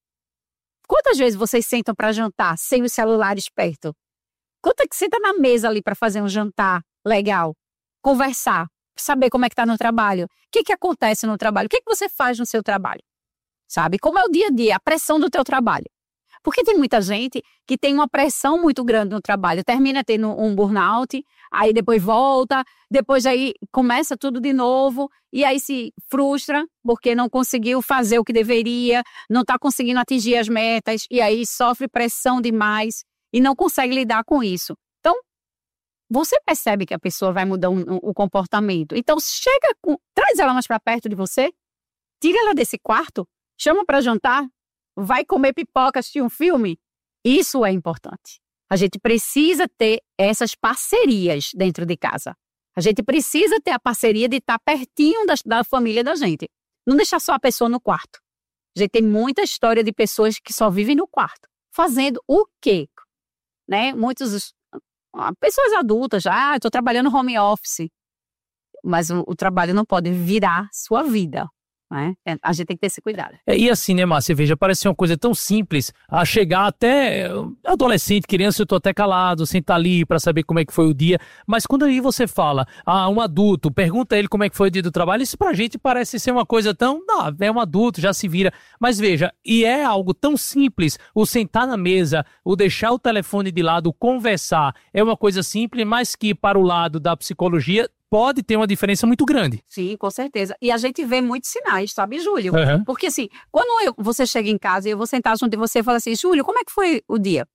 Quantas vezes vocês sentam para jantar sem os celulares perto? Quanto é que senta na mesa ali para fazer um jantar legal? Conversar, saber como é que está no trabalho. O que que acontece no trabalho? O que que você faz no seu trabalho? Sabe? Como é o dia a dia, a pressão do teu trabalho. Porque tem muita gente que tem uma pressão muito grande no trabalho, termina tendo um burnout, aí depois volta, depois aí começa tudo de novo, e aí se frustra porque não conseguiu fazer o que deveria, não está conseguindo atingir as metas, e aí sofre pressão demais e não consegue lidar com isso. Então, você percebe que a pessoa vai mudar um, um, o comportamento. Então, chega, com, traz ela mais para perto de você, tira ela desse quarto, chama para jantar, vai comer pipoca, assistir um filme. Isso é importante. A gente precisa ter essas parcerias dentro de casa. A gente precisa ter a parceria de estar pertinho da, da família da gente. Não deixar só a pessoa no quarto. A gente tem muita história de pessoas que só vivem no quarto. Fazendo o quê? Né? Muitos... Pessoas adultas já, ah, estou trabalhando home office. Mas o, o trabalho não pode virar sua vida. Né? A gente tem que ter esse cuidado. É, e assim, né, Márcia, veja, parece uma coisa tão simples a chegar até adolescente, criança, eu tô até calado, sentar ali para saber como é que foi o dia, mas quando aí você fala a um adulto, pergunta ele como é que foi o dia do trabalho, isso pra gente parece ser uma coisa tão, não, é um adulto, já se vira, mas veja, e é algo tão simples, o sentar na mesa, o deixar o telefone de lado, o conversar, é uma coisa simples, mas que para o lado da psicologia pode ter uma diferença muito grande. Sim, com certeza. E a gente vê muitos sinais, sabe, Júlio? Uhum. Porque assim, quando eu, você chega em casa e eu vou sentar junto de você e falar assim, Júlio, como é que foi o dia?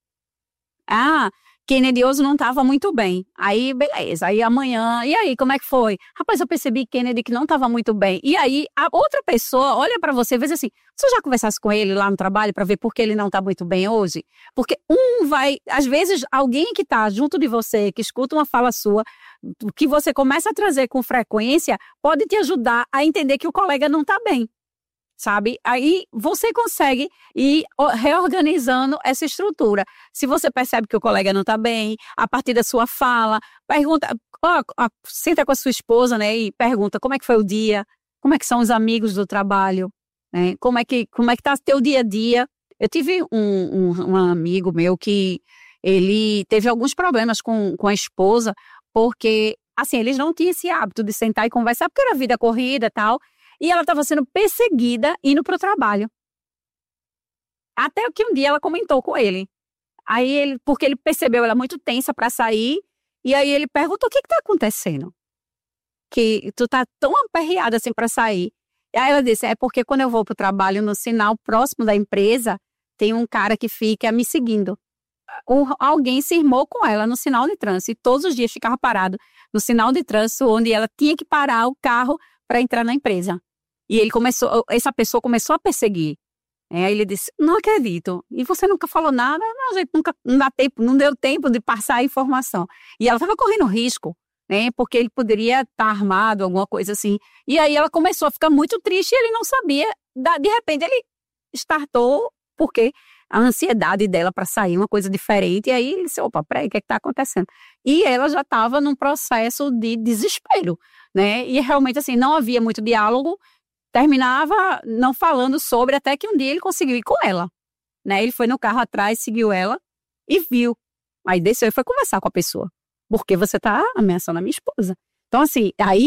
Ah, Kennedy hoje não estava muito bem. Aí, beleza. Aí amanhã, e aí, como é que foi? Rapaz, eu percebi, Kennedy, que não estava muito bem. E aí, a outra pessoa olha para você e vê assim, você já conversasse com ele lá no trabalho para ver por que ele não está muito bem hoje? Porque um vai, às vezes, alguém que está junto de você, que escuta uma fala sua, que você começa a trazer com frequência, pode te ajudar a entender que o colega não está bem. Sabe? Aí você consegue ir reorganizando essa estrutura. Se você percebe que o colega não está bem, a partir da sua fala, pergunta, ó, ó, senta com a sua esposa, né, e pergunta como é que foi o dia, como é que são os amigos do trabalho, né, como é que como é que tá teu dia a dia. Eu tive um, um, um amigo meu que ele teve alguns problemas com, com a esposa, porque, assim, eles não tinham esse hábito de sentar e conversar, porque era vida corrida e tal, e ela estava sendo perseguida indo para o trabalho. Até que um dia ela comentou com ele. Aí ele, porque ele percebeu ela muito tensa para sair, e aí ele perguntou, o que está acontecendo? Que tu tá tão aperreada assim para sair. E aí ela disse, é porque quando eu vou para o trabalho, no sinal próximo da empresa, tem um cara que fica me seguindo. Um, alguém se irmou com ela no sinal de trânsito, e todos os dias ficava parado no sinal de trânsito, onde ela tinha que parar o carro para entrar na empresa. E ele começou, essa pessoa começou a perseguir. É, aí ele disse, não acredito. E você nunca falou nada? Não, gente, nunca, não dá tempo, não deu tempo de passar a informação. E ela estava correndo risco, né? Porque ele poderia estar armado, alguma coisa assim. E aí ela começou a ficar muito triste e ele não sabia. De repente ele startou, porque a ansiedade dela para sair, uma coisa diferente. E aí ele disse, opa, peraí, o que é que está acontecendo? E ela já estava num processo de desespero, né? E realmente, assim, não havia muito diálogo. Terminava não falando sobre, até que um dia ele conseguiu ir com ela, né? Ele foi no carro atrás, seguiu ela e viu. Aí desceu e foi conversar com a pessoa. Porque você tá ameaçando a minha esposa. Então, assim, aí,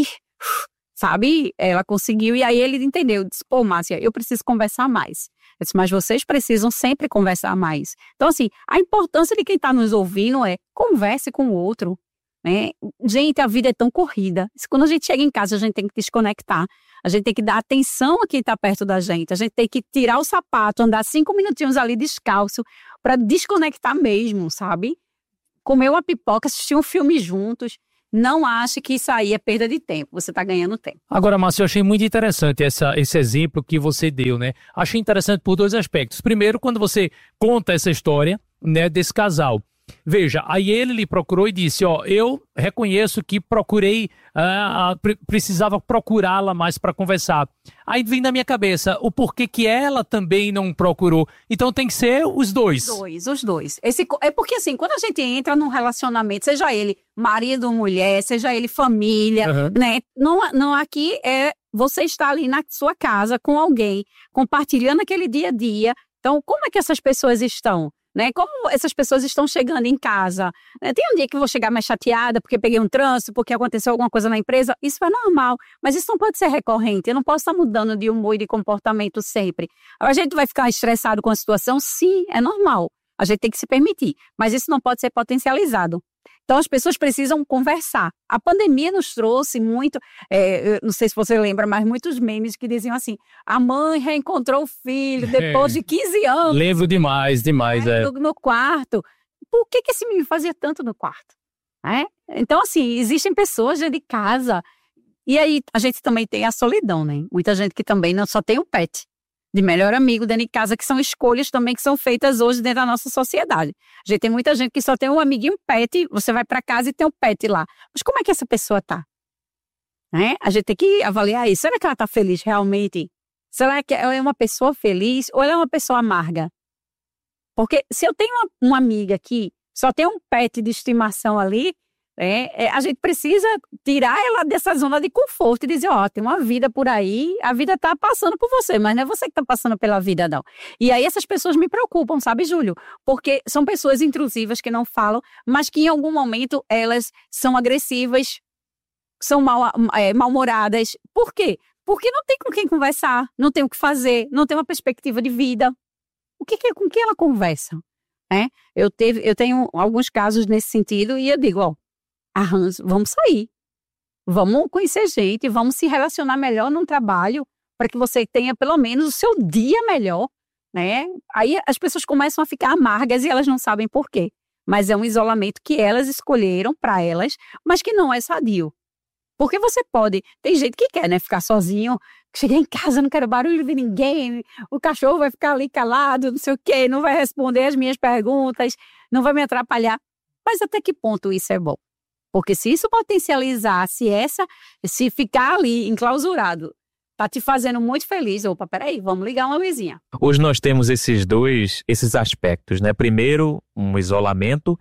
sabe, ela conseguiu, e aí ele entendeu, disse, pô, Márcia, eu preciso conversar mais. Eu disse, mas vocês precisam sempre conversar mais. Então, assim, a importância de quem tá nos ouvindo é, converse com o outro, né? Gente, a vida é tão corrida. Quando a gente chega em casa, a gente tem que desconectar. A gente tem que dar atenção a quem está perto da gente. A gente tem que tirar o sapato, andar cinco minutinhos ali descalço para desconectar mesmo, sabe? Comer uma pipoca, assistir um filme juntos. Não ache que isso aí é perda de tempo. Você está ganhando tempo. Agora, Márcia, eu achei muito interessante essa, esse exemplo que você deu, né? Achei interessante por dois aspectos. Primeiro, quando você conta essa história, né, desse casal. Veja, aí ele lhe procurou e disse, ó, eu reconheço que procurei, uh, pre- precisava procurá-la mais para conversar. Aí vem na minha cabeça o porquê que ela também não procurou. Então tem que ser os dois. Os dois, os dois. Esse, é porque assim, quando a gente entra num relacionamento, seja ele marido, mulher, seja ele família, uhum. né? Não, não aqui é você estar ali na sua casa com alguém, compartilhando aquele dia a dia. Então, como é que essas pessoas estão? Né? Como essas pessoas estão chegando em casa? Tem um dia que eu vou chegar mais chateada porque peguei um trânsito, porque aconteceu alguma coisa na empresa. Isso é normal, mas isso não pode ser recorrente. Eu não posso estar mudando de humor e de comportamento sempre. A gente vai ficar estressado com a situação? Sim, é normal. A gente tem que se permitir, mas isso não pode ser potencializado. Então, as pessoas precisam conversar. A pandemia nos trouxe muito, é, não sei se você lembra, mas muitos memes que diziam assim, a mãe reencontrou o filho depois de quinze anos. Lembro demais, demais. É, é. no, no quarto. Por que, que esse menino fazia tanto no quarto? É? Então, assim, existem pessoas dentro de casa. E aí, a gente também tem a solidão, né? Muita gente que também não só tem o pet de melhor amigo dentro de casa, que são escolhas também que são feitas hoje dentro da nossa sociedade. A gente tem muita gente que só tem um amiguinho pet, você vai para casa e tem um pet lá. Mas como é que essa pessoa tá? Né? A gente tem que avaliar isso. Será que ela tá feliz realmente? Será que ela é uma pessoa feliz ou ela é uma pessoa amarga? Porque se eu tenho uma, uma amiga que só tem um pet de estimação ali, É, é, a gente precisa tirar ela dessa zona de conforto e dizer, ó, tem uma vida por aí, a vida tá passando por você, mas não é você que tá passando pela vida, não. E aí essas pessoas me preocupam, sabe, Júlio? Porque são pessoas intrusivas que não falam, mas que em algum momento elas são agressivas, são mal, é, mal-humoradas. Por quê? Porque não tem com quem conversar, não tem o que fazer, não tem uma perspectiva de vida. O que, que com quem ela conversa? É? Eu, teve, eu tenho alguns casos nesse sentido e eu digo, ó, arranjo, vamos sair, vamos conhecer gente, vamos se relacionar melhor no trabalho, para que você tenha pelo menos o seu dia melhor, né? Aí as pessoas começam a ficar amargas e elas não sabem por quê, mas é um isolamento que elas escolheram para elas, mas que não é sadio. Porque você pode, tem gente que quer, né, ficar sozinho, chegar em casa, não quero barulho de ninguém, o cachorro vai ficar ali calado, não sei o quê, não vai responder as minhas perguntas, não vai me atrapalhar, mas até que ponto isso é bom? Porque se isso potencializar, se essa, se ficar ali enclausurado, tá te fazendo muito feliz, opa, peraí, vamos ligar uma luzinha. Hoje nós temos esses dois, esses aspectos, né? Primeiro, um isolamento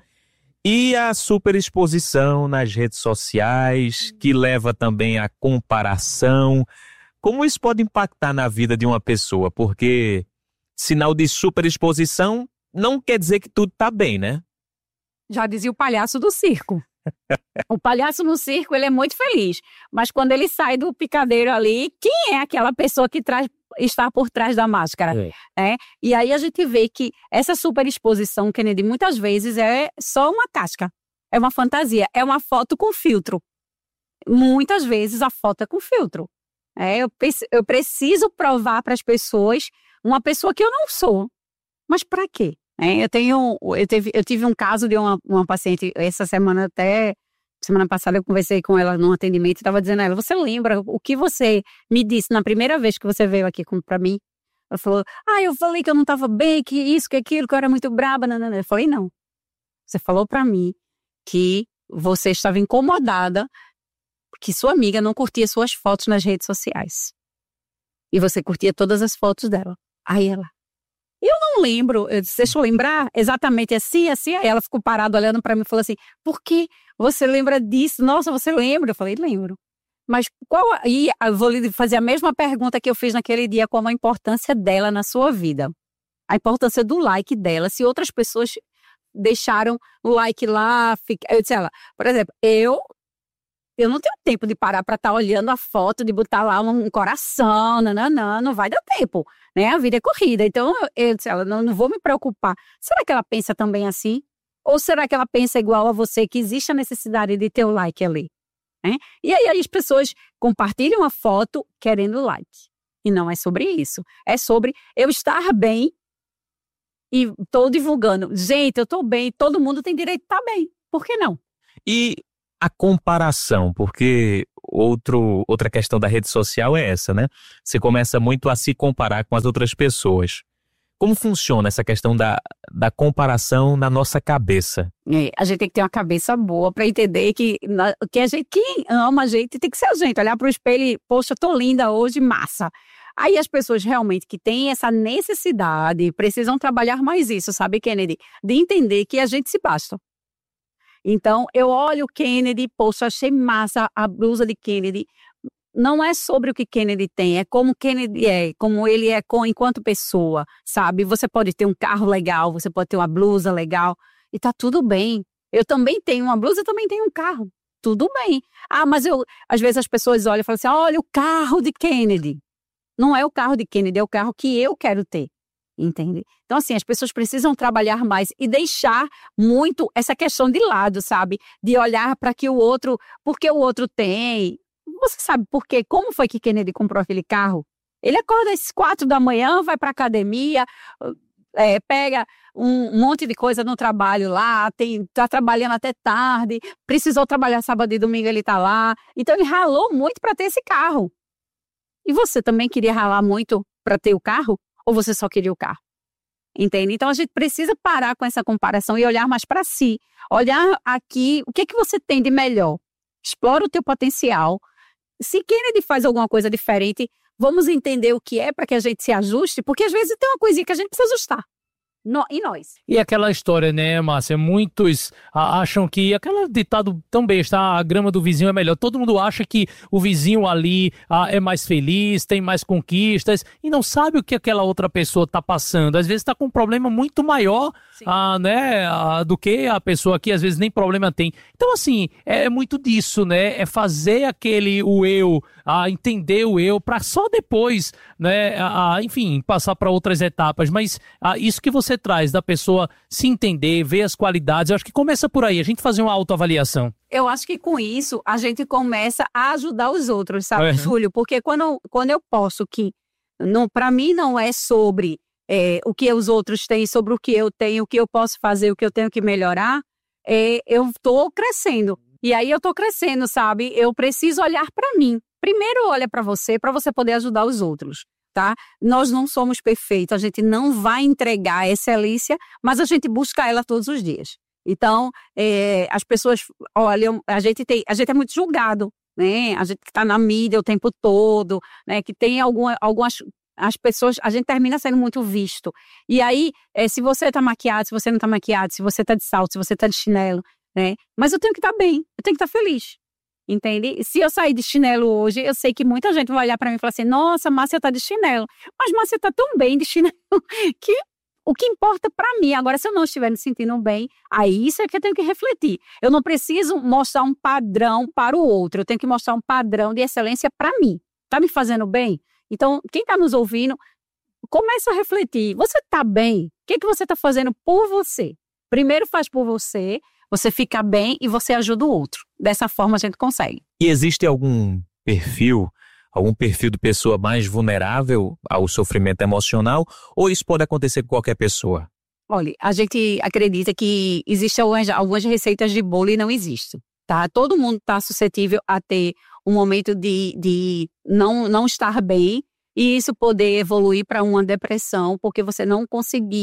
e a superexposição nas redes sociais, que leva também à comparação. Como isso pode impactar na vida de uma pessoa? Porque sinal de superexposição não quer dizer que tudo tá bem, né? Já dizia o palhaço do circo. O palhaço no circo, ele é muito feliz, mas quando ele sai do picadeiro ali, quem é aquela pessoa que traz, está por trás da máscara? É. É? E aí a gente vê que essa superexposição, Kennedy, muitas vezes é só uma casca, é uma fantasia, é uma foto com filtro. Muitas vezes a foto é com filtro. É, eu, eu preciso provar para as pessoas uma pessoa que eu não sou, mas para quê? É, eu, tenho, eu, teve, eu tive um caso de uma, uma paciente, essa semana até, semana passada eu conversei com ela num atendimento e estava dizendo a ela, você lembra o que você me disse na primeira vez que você veio aqui para mim? Ela falou, ah, eu falei que eu não estava bem, que isso, que aquilo, que eu era muito braba, não, não, não. Eu falei, não. Você falou para mim que você estava incomodada que sua amiga não curtia suas fotos nas redes sociais. E você curtia todas as fotos dela. Aí ela, eu não lembro, eu disse, deixa eu lembrar, exatamente assim, assim. Aí ela ficou parada olhando para mim e falou assim, por que você lembra disso? Nossa, você lembra? Eu falei, lembro. Mas qual... E eu vou lhe fazer a mesma pergunta que eu fiz naquele dia, qual a importância dela na sua vida? A importância do like dela, se outras pessoas deixaram o like lá, fica... eu disse ela, por exemplo, eu eu não tenho tempo de parar para estar tá olhando a foto, de botar lá um coração, não, não, não, não vai dar tempo, né? A vida é corrida, então eu disse ela, não, não vou me preocupar. Será que ela pensa também assim? Ou será que ela pensa igual a você, que existe a necessidade de ter o like ali? Né? E aí as pessoas compartilham a foto querendo like. E não é sobre isso. É sobre eu estar bem e estou divulgando. Gente, eu estou bem, todo mundo tem direito de estar bem. Por que não? E a comparação, porque outro, outra questão da rede social é essa, né? Você começa muito a se comparar com as outras pessoas. Como funciona essa questão da, da comparação na nossa cabeça? É, a gente tem que ter uma cabeça boa para entender que, que a gente, quem ama a gente tem que ser a gente. Olhar para o espelho e, poxa, tô linda hoje, massa. Aí as pessoas realmente que têm essa necessidade precisam trabalhar mais isso, sabe, Kennedy? De entender que a gente se basta. Então, eu olho o Kennedy, poxa, achei massa a blusa de Kennedy. Não é sobre o que Kennedy tem, é como Kennedy é, como ele é com, enquanto pessoa, sabe? Você pode ter um carro legal, você pode ter uma blusa legal, e tá tudo bem. Eu também tenho uma blusa, eu também tenho um carro, tudo bem. Ah, mas eu, às vezes as pessoas olham e falam assim, olha o carro de Kennedy. Não é o carro de Kennedy, é o carro que eu quero ter. Entende? Então, assim, as pessoas precisam trabalhar mais e deixar muito essa questão de lado, sabe? De olhar para que o outro, porque o outro tem. Você sabe por quê? Como foi que Kennedy comprou aquele carro? Ele acorda às quatro da manhã, vai para academia, é, pega um monte de coisa no trabalho lá, tem, tá trabalhando até tarde, precisou trabalhar sábado e domingo, ele tá lá. Então, ele ralou muito para ter esse carro. E você também queria ralar muito para ter o carro? Ou você só queria o carro? Entende? Então, a gente precisa parar com essa comparação e olhar mais para si. Olhar aqui, o que é que você tem de melhor? Explora o teu potencial. Se Kennedy faz alguma coisa diferente, vamos entender o que é para que a gente se ajuste, porque às vezes tem uma coisinha que a gente precisa ajustar. No, e nós? E aquela história, né, Márcia? Muitos a, acham que, aquele ditado tão besta, a grama do vizinho é melhor. Todo mundo acha que o vizinho ali a, é mais feliz, tem mais conquistas, e não sabe o que aquela outra pessoa está passando. Às vezes está com um problema muito maior a, né, a, do que a pessoa que às vezes nem problema tem. Então, assim, é, é muito disso, né? É fazer aquele, o eu, a entender o eu, para só depois, né, a, a, enfim, passar para outras etapas. Mas a, isso que você traz da pessoa se entender, ver as qualidades, eu acho que começa por aí, a gente fazer uma autoavaliação. Eu acho que com isso a gente começa a ajudar os outros, sabe, é. Júlio? Porque quando, quando eu posso que, para mim não é sobre é, o que os outros têm, sobre o que eu tenho, o que eu posso fazer, o que eu tenho que melhorar, é, eu estou crescendo. E aí eu estou crescendo, sabe? Eu preciso olhar para mim. Primeiro olha para você, para você poder ajudar os outros. Tá? Nós não somos perfeitos, a gente não vai entregar a excelência, mas a gente busca ela todos os dias. Então, é, as pessoas olham, a gente, tem, a gente é muito julgado, né? A gente que está na mídia o tempo todo, né? Que tem alguma, algumas as pessoas, a gente termina sendo muito visto. E aí, é, se você está maquiado, se você não está maquiado, se você está de salto, se você está de chinelo, né? Mas eu tenho que estar tá bem, eu tenho que estar tá feliz. Entende? Se eu sair de chinelo hoje, eu sei que muita gente vai olhar para mim e falar assim, nossa, Márcia tá de chinelo. Mas Márcia tá tão bem de chinelo que o que importa para mim, agora se eu não estiver me sentindo bem, aí isso é que eu tenho que refletir. Eu não preciso mostrar um padrão para o outro, eu tenho que mostrar um padrão de excelência para mim. Tá me fazendo bem? Então, quem tá nos ouvindo, começa a refletir. Você tá bem? O que, que você tá fazendo por você? Primeiro faz por você, você fica bem e você ajuda o outro. Dessa forma a gente consegue. E existe algum perfil, algum perfil de pessoa mais vulnerável ao sofrimento emocional? Ou isso pode acontecer com qualquer pessoa? Olha, a gente acredita que existem algumas, algumas receitas de bolo e não existe. Tá? Todo mundo está suscetível a ter um momento de, de não, não estar bem e isso poder evoluir para uma depressão porque você não conseguiu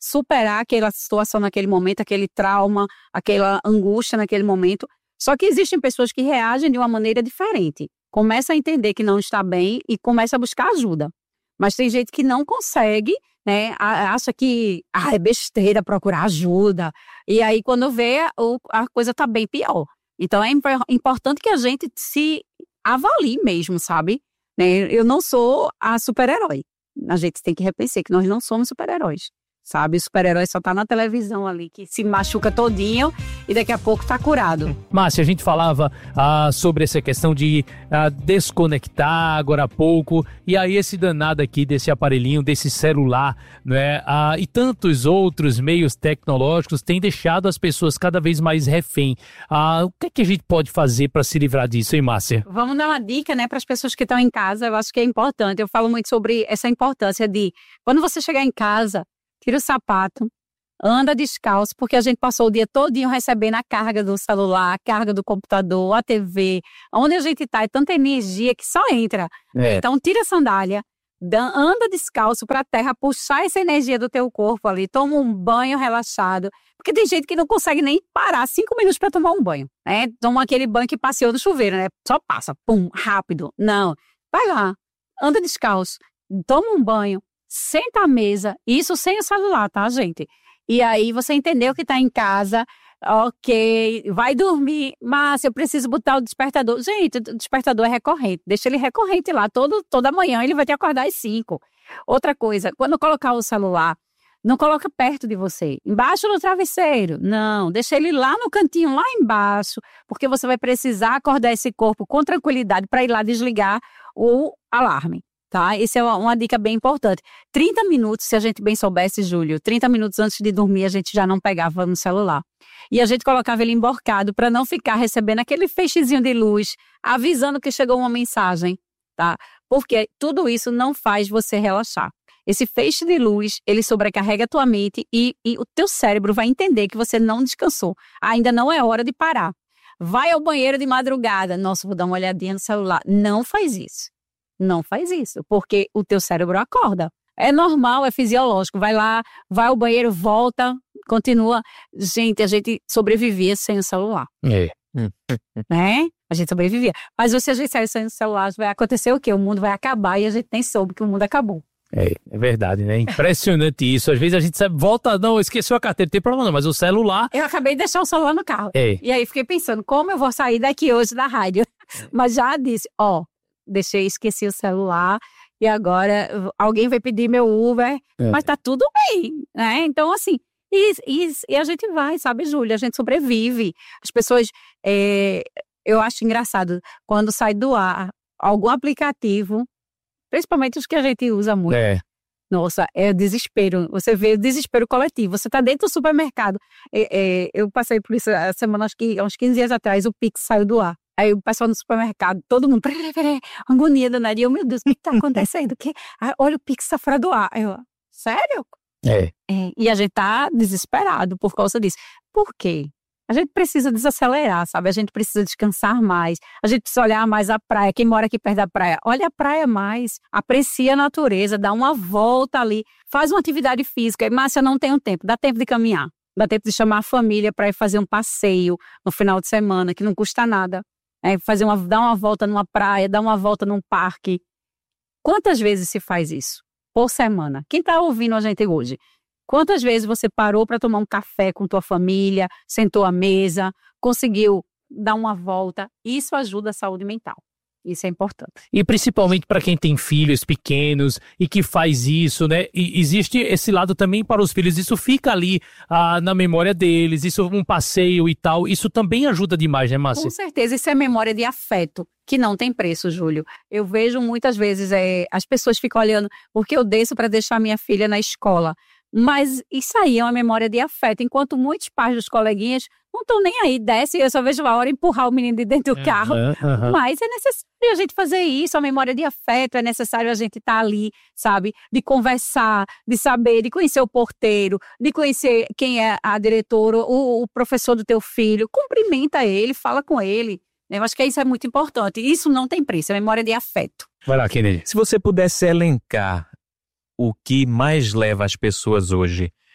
superar aquela situação naquele momento, aquele trauma, aquela angústia naquele momento. Só que existem pessoas que reagem de uma maneira diferente. Começa a entender que não está bem e começa a buscar ajuda. Mas tem gente que não consegue, né? Acha que ah, é besteira procurar ajuda. E aí, quando vê, a coisa está bem pior. Então, é importante que a gente se avalie mesmo, sabe? Eu não sou a super-herói. A gente tem que repensar que nós não somos super-heróis. Sabe, o super-herói só tá na televisão ali, que se machuca todinho e daqui a pouco tá curado. Márcia, a gente falava ah, sobre essa questão de ah, desconectar agora há pouco, e aí esse danado aqui desse aparelhinho, desse celular, né, ah, e tantos outros meios tecnológicos têm deixado as pessoas cada vez mais refém. Ah, o que é que a gente pode fazer para se livrar disso, hein, Márcia? Vamos dar uma dica, né, para as pessoas que estão em casa, eu acho que é importante. Eu falo muito sobre essa importância de, quando você chegar em casa, tira o sapato, anda descalço, porque a gente passou o dia todinho recebendo a carga do celular, a carga do computador, a T V. Onde a gente tá, é tanta energia que só entra. É. Então, tira a sandália, anda descalço para a terra, puxar essa energia do teu corpo ali, toma um banho relaxado. Porque tem gente que não consegue nem parar cinco minutos para tomar um banho, né? Toma aquele banho que passeou no chuveiro, né? Só passa, pum, rápido. Não, vai lá, anda descalço, toma um banho, senta à mesa, isso sem o celular, tá, gente? E aí você entendeu que tá em casa, ok, vai dormir, mas eu preciso botar o despertador. Gente, o despertador é recorrente, deixa ele recorrente lá, todo, toda manhã ele vai te acordar às cinco. Outra coisa, quando colocar o celular, não coloca perto de você, embaixo do travesseiro, não, deixa ele lá no cantinho, lá embaixo, porque você vai precisar acordar esse corpo com tranquilidade para ir lá desligar o alarme. Tá? Essa é uma, uma dica bem importante. trinta minutos, se a gente bem soubesse, Júlio, trinta minutos antes de dormir, a gente já não pegava no celular. E a gente colocava ele emborcado para não ficar recebendo aquele feixezinho de luz, avisando que chegou uma mensagem, tá? Porque tudo isso não faz você relaxar. Esse feixe de luz, ele sobrecarrega a tua mente e, e o teu cérebro vai entender que você não descansou. Ainda não é hora de parar. Vai ao banheiro de madrugada. Nossa, vou dar uma olhadinha no celular. Não faz isso. Não faz isso, porque o teu cérebro acorda. É normal, é fisiológico. Vai lá, vai ao banheiro, volta, continua. Gente, a gente sobrevivia sem o celular. É. Né? A gente sobrevivia. Mas se a gente sair sem o celular, vai acontecer o quê? O mundo vai acabar e a gente nem soube que o mundo acabou. É, é verdade, né? Impressionante isso. Às vezes a gente sabe, volta, não, esqueceu a carteira, não tem problema não, mas o celular... Eu acabei de deixar o celular no carro. É. E aí fiquei pensando, como eu vou sair daqui hoje da rádio? É. Mas já disse, ó... Deixei, esqueci o celular e agora alguém vai pedir meu Uber, é. Mas tá tudo bem, né? Então, assim, e, e, e a gente vai, sabe, Júlia? A gente sobrevive. As pessoas, é, eu acho engraçado, quando sai do ar algum aplicativo, principalmente os que a gente usa muito. É. Nossa, é desespero. Você vê o desespero coletivo. Você tá dentro do supermercado. É, é, eu passei por isso a semana, acho que uns quinze dias atrás, o Pix saiu do ar. Aí o pessoal no supermercado, todo mundo, peraí, peraí, agonia danada. E eu, meu Deus, o que tá acontecendo? Que, ah, olha, o Pix tá fora do ar. Eu, sério? É. é. E a gente tá desesperado por causa disso. Por quê? A gente precisa desacelerar, sabe? A gente precisa descansar mais. A gente precisa olhar mais a praia. Quem mora aqui perto da praia, olha a praia mais. Aprecia a natureza, dá uma volta ali. Faz uma atividade física. E, Márcia, não tenho tempo. Dá tempo de caminhar. Dá tempo de chamar a família para ir fazer um passeio no final de semana, que não custa nada. É, fazer uma, dar uma volta numa praia, dar uma volta num parque. Quantas vezes se faz isso? Por semana. Quem está ouvindo a gente hoje? Quantas vezes você parou para tomar um café com tua família, sentou à mesa, conseguiu dar uma volta? Isso ajuda a saúde mental. Isso é importante. E principalmente para quem tem filhos pequenos e que faz isso, né? E existe esse lado também para os filhos. Isso fica ali ah, na memória deles, isso um passeio e tal. Isso também ajuda demais, né, Márcia? Com certeza, isso é memória de afeto, que não tem preço, Júlio. Eu vejo muitas vezes, é, as pessoas ficam olhando, porque eu desço para deixar minha filha na escola. Mas isso aí é uma memória de afeto, enquanto muitos pais dos coleguinhas não estão nem aí, desce, eu só vejo a hora empurrar o menino de dentro do uhum, carro. Uhum. Mas é necessário a gente fazer isso, a memória de afeto, é necessário a gente estar ali, sabe? De conversar, de saber, de conhecer o porteiro, de conhecer quem é a diretora, o, o professor do teu filho, cumprimenta ele, fala com ele. Eu acho que isso é muito importante. Isso não tem preço, é memória de afeto. Vai lá, Kennedy. Se você pudesse elencar o que mais leva as pessoas hoje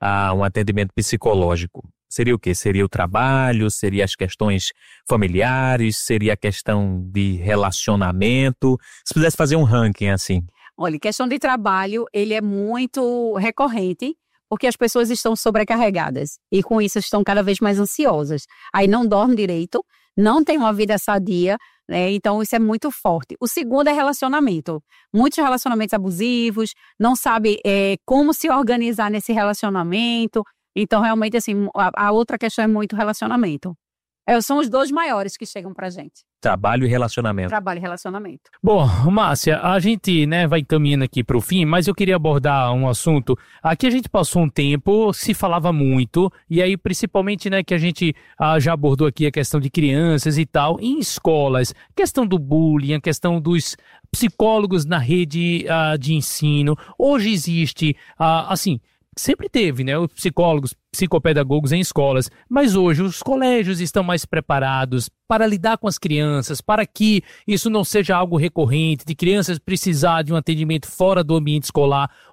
a um atendimento psicológico? Seria o quê? Seria o trabalho? Seria as questões familiares? Seria a questão de relacionamento? Se pudesse fazer um ranking assim. Olha, questão de trabalho, ele é muito recorrente, porque as pessoas estão sobrecarregadas e com isso estão cada vez mais ansiosas. Aí não dorme direito, não tem uma vida sadia, né? Então isso é muito forte. O segundo é relacionamento. Muitos relacionamentos abusivos, não sabe é, como se organizar nesse relacionamento. Então realmente assim, a, a outra questão é muito relacionamento. É, são os dois maiores que chegam pra gente. Trabalho e relacionamento. Trabalho e relacionamento. Bom, Márcia, a gente, né, vai caminhando aqui para o fim, mas eu queria abordar um assunto. Aqui a gente passou um tempo, se falava muito, e aí principalmente, né, que a gente ah, já abordou aqui a questão de crianças e tal, em escolas, questão do bullying, a questão dos psicólogos na rede ah, de ensino. Hoje existe, ah, assim, sempre teve, né, os psicólogos, psicopedagogos em escolas, mas hoje os colégios estão mais preparados para lidar com as crianças, para que isso não seja algo recorrente, de crianças precisar de um atendimento fora do ambiente escolar.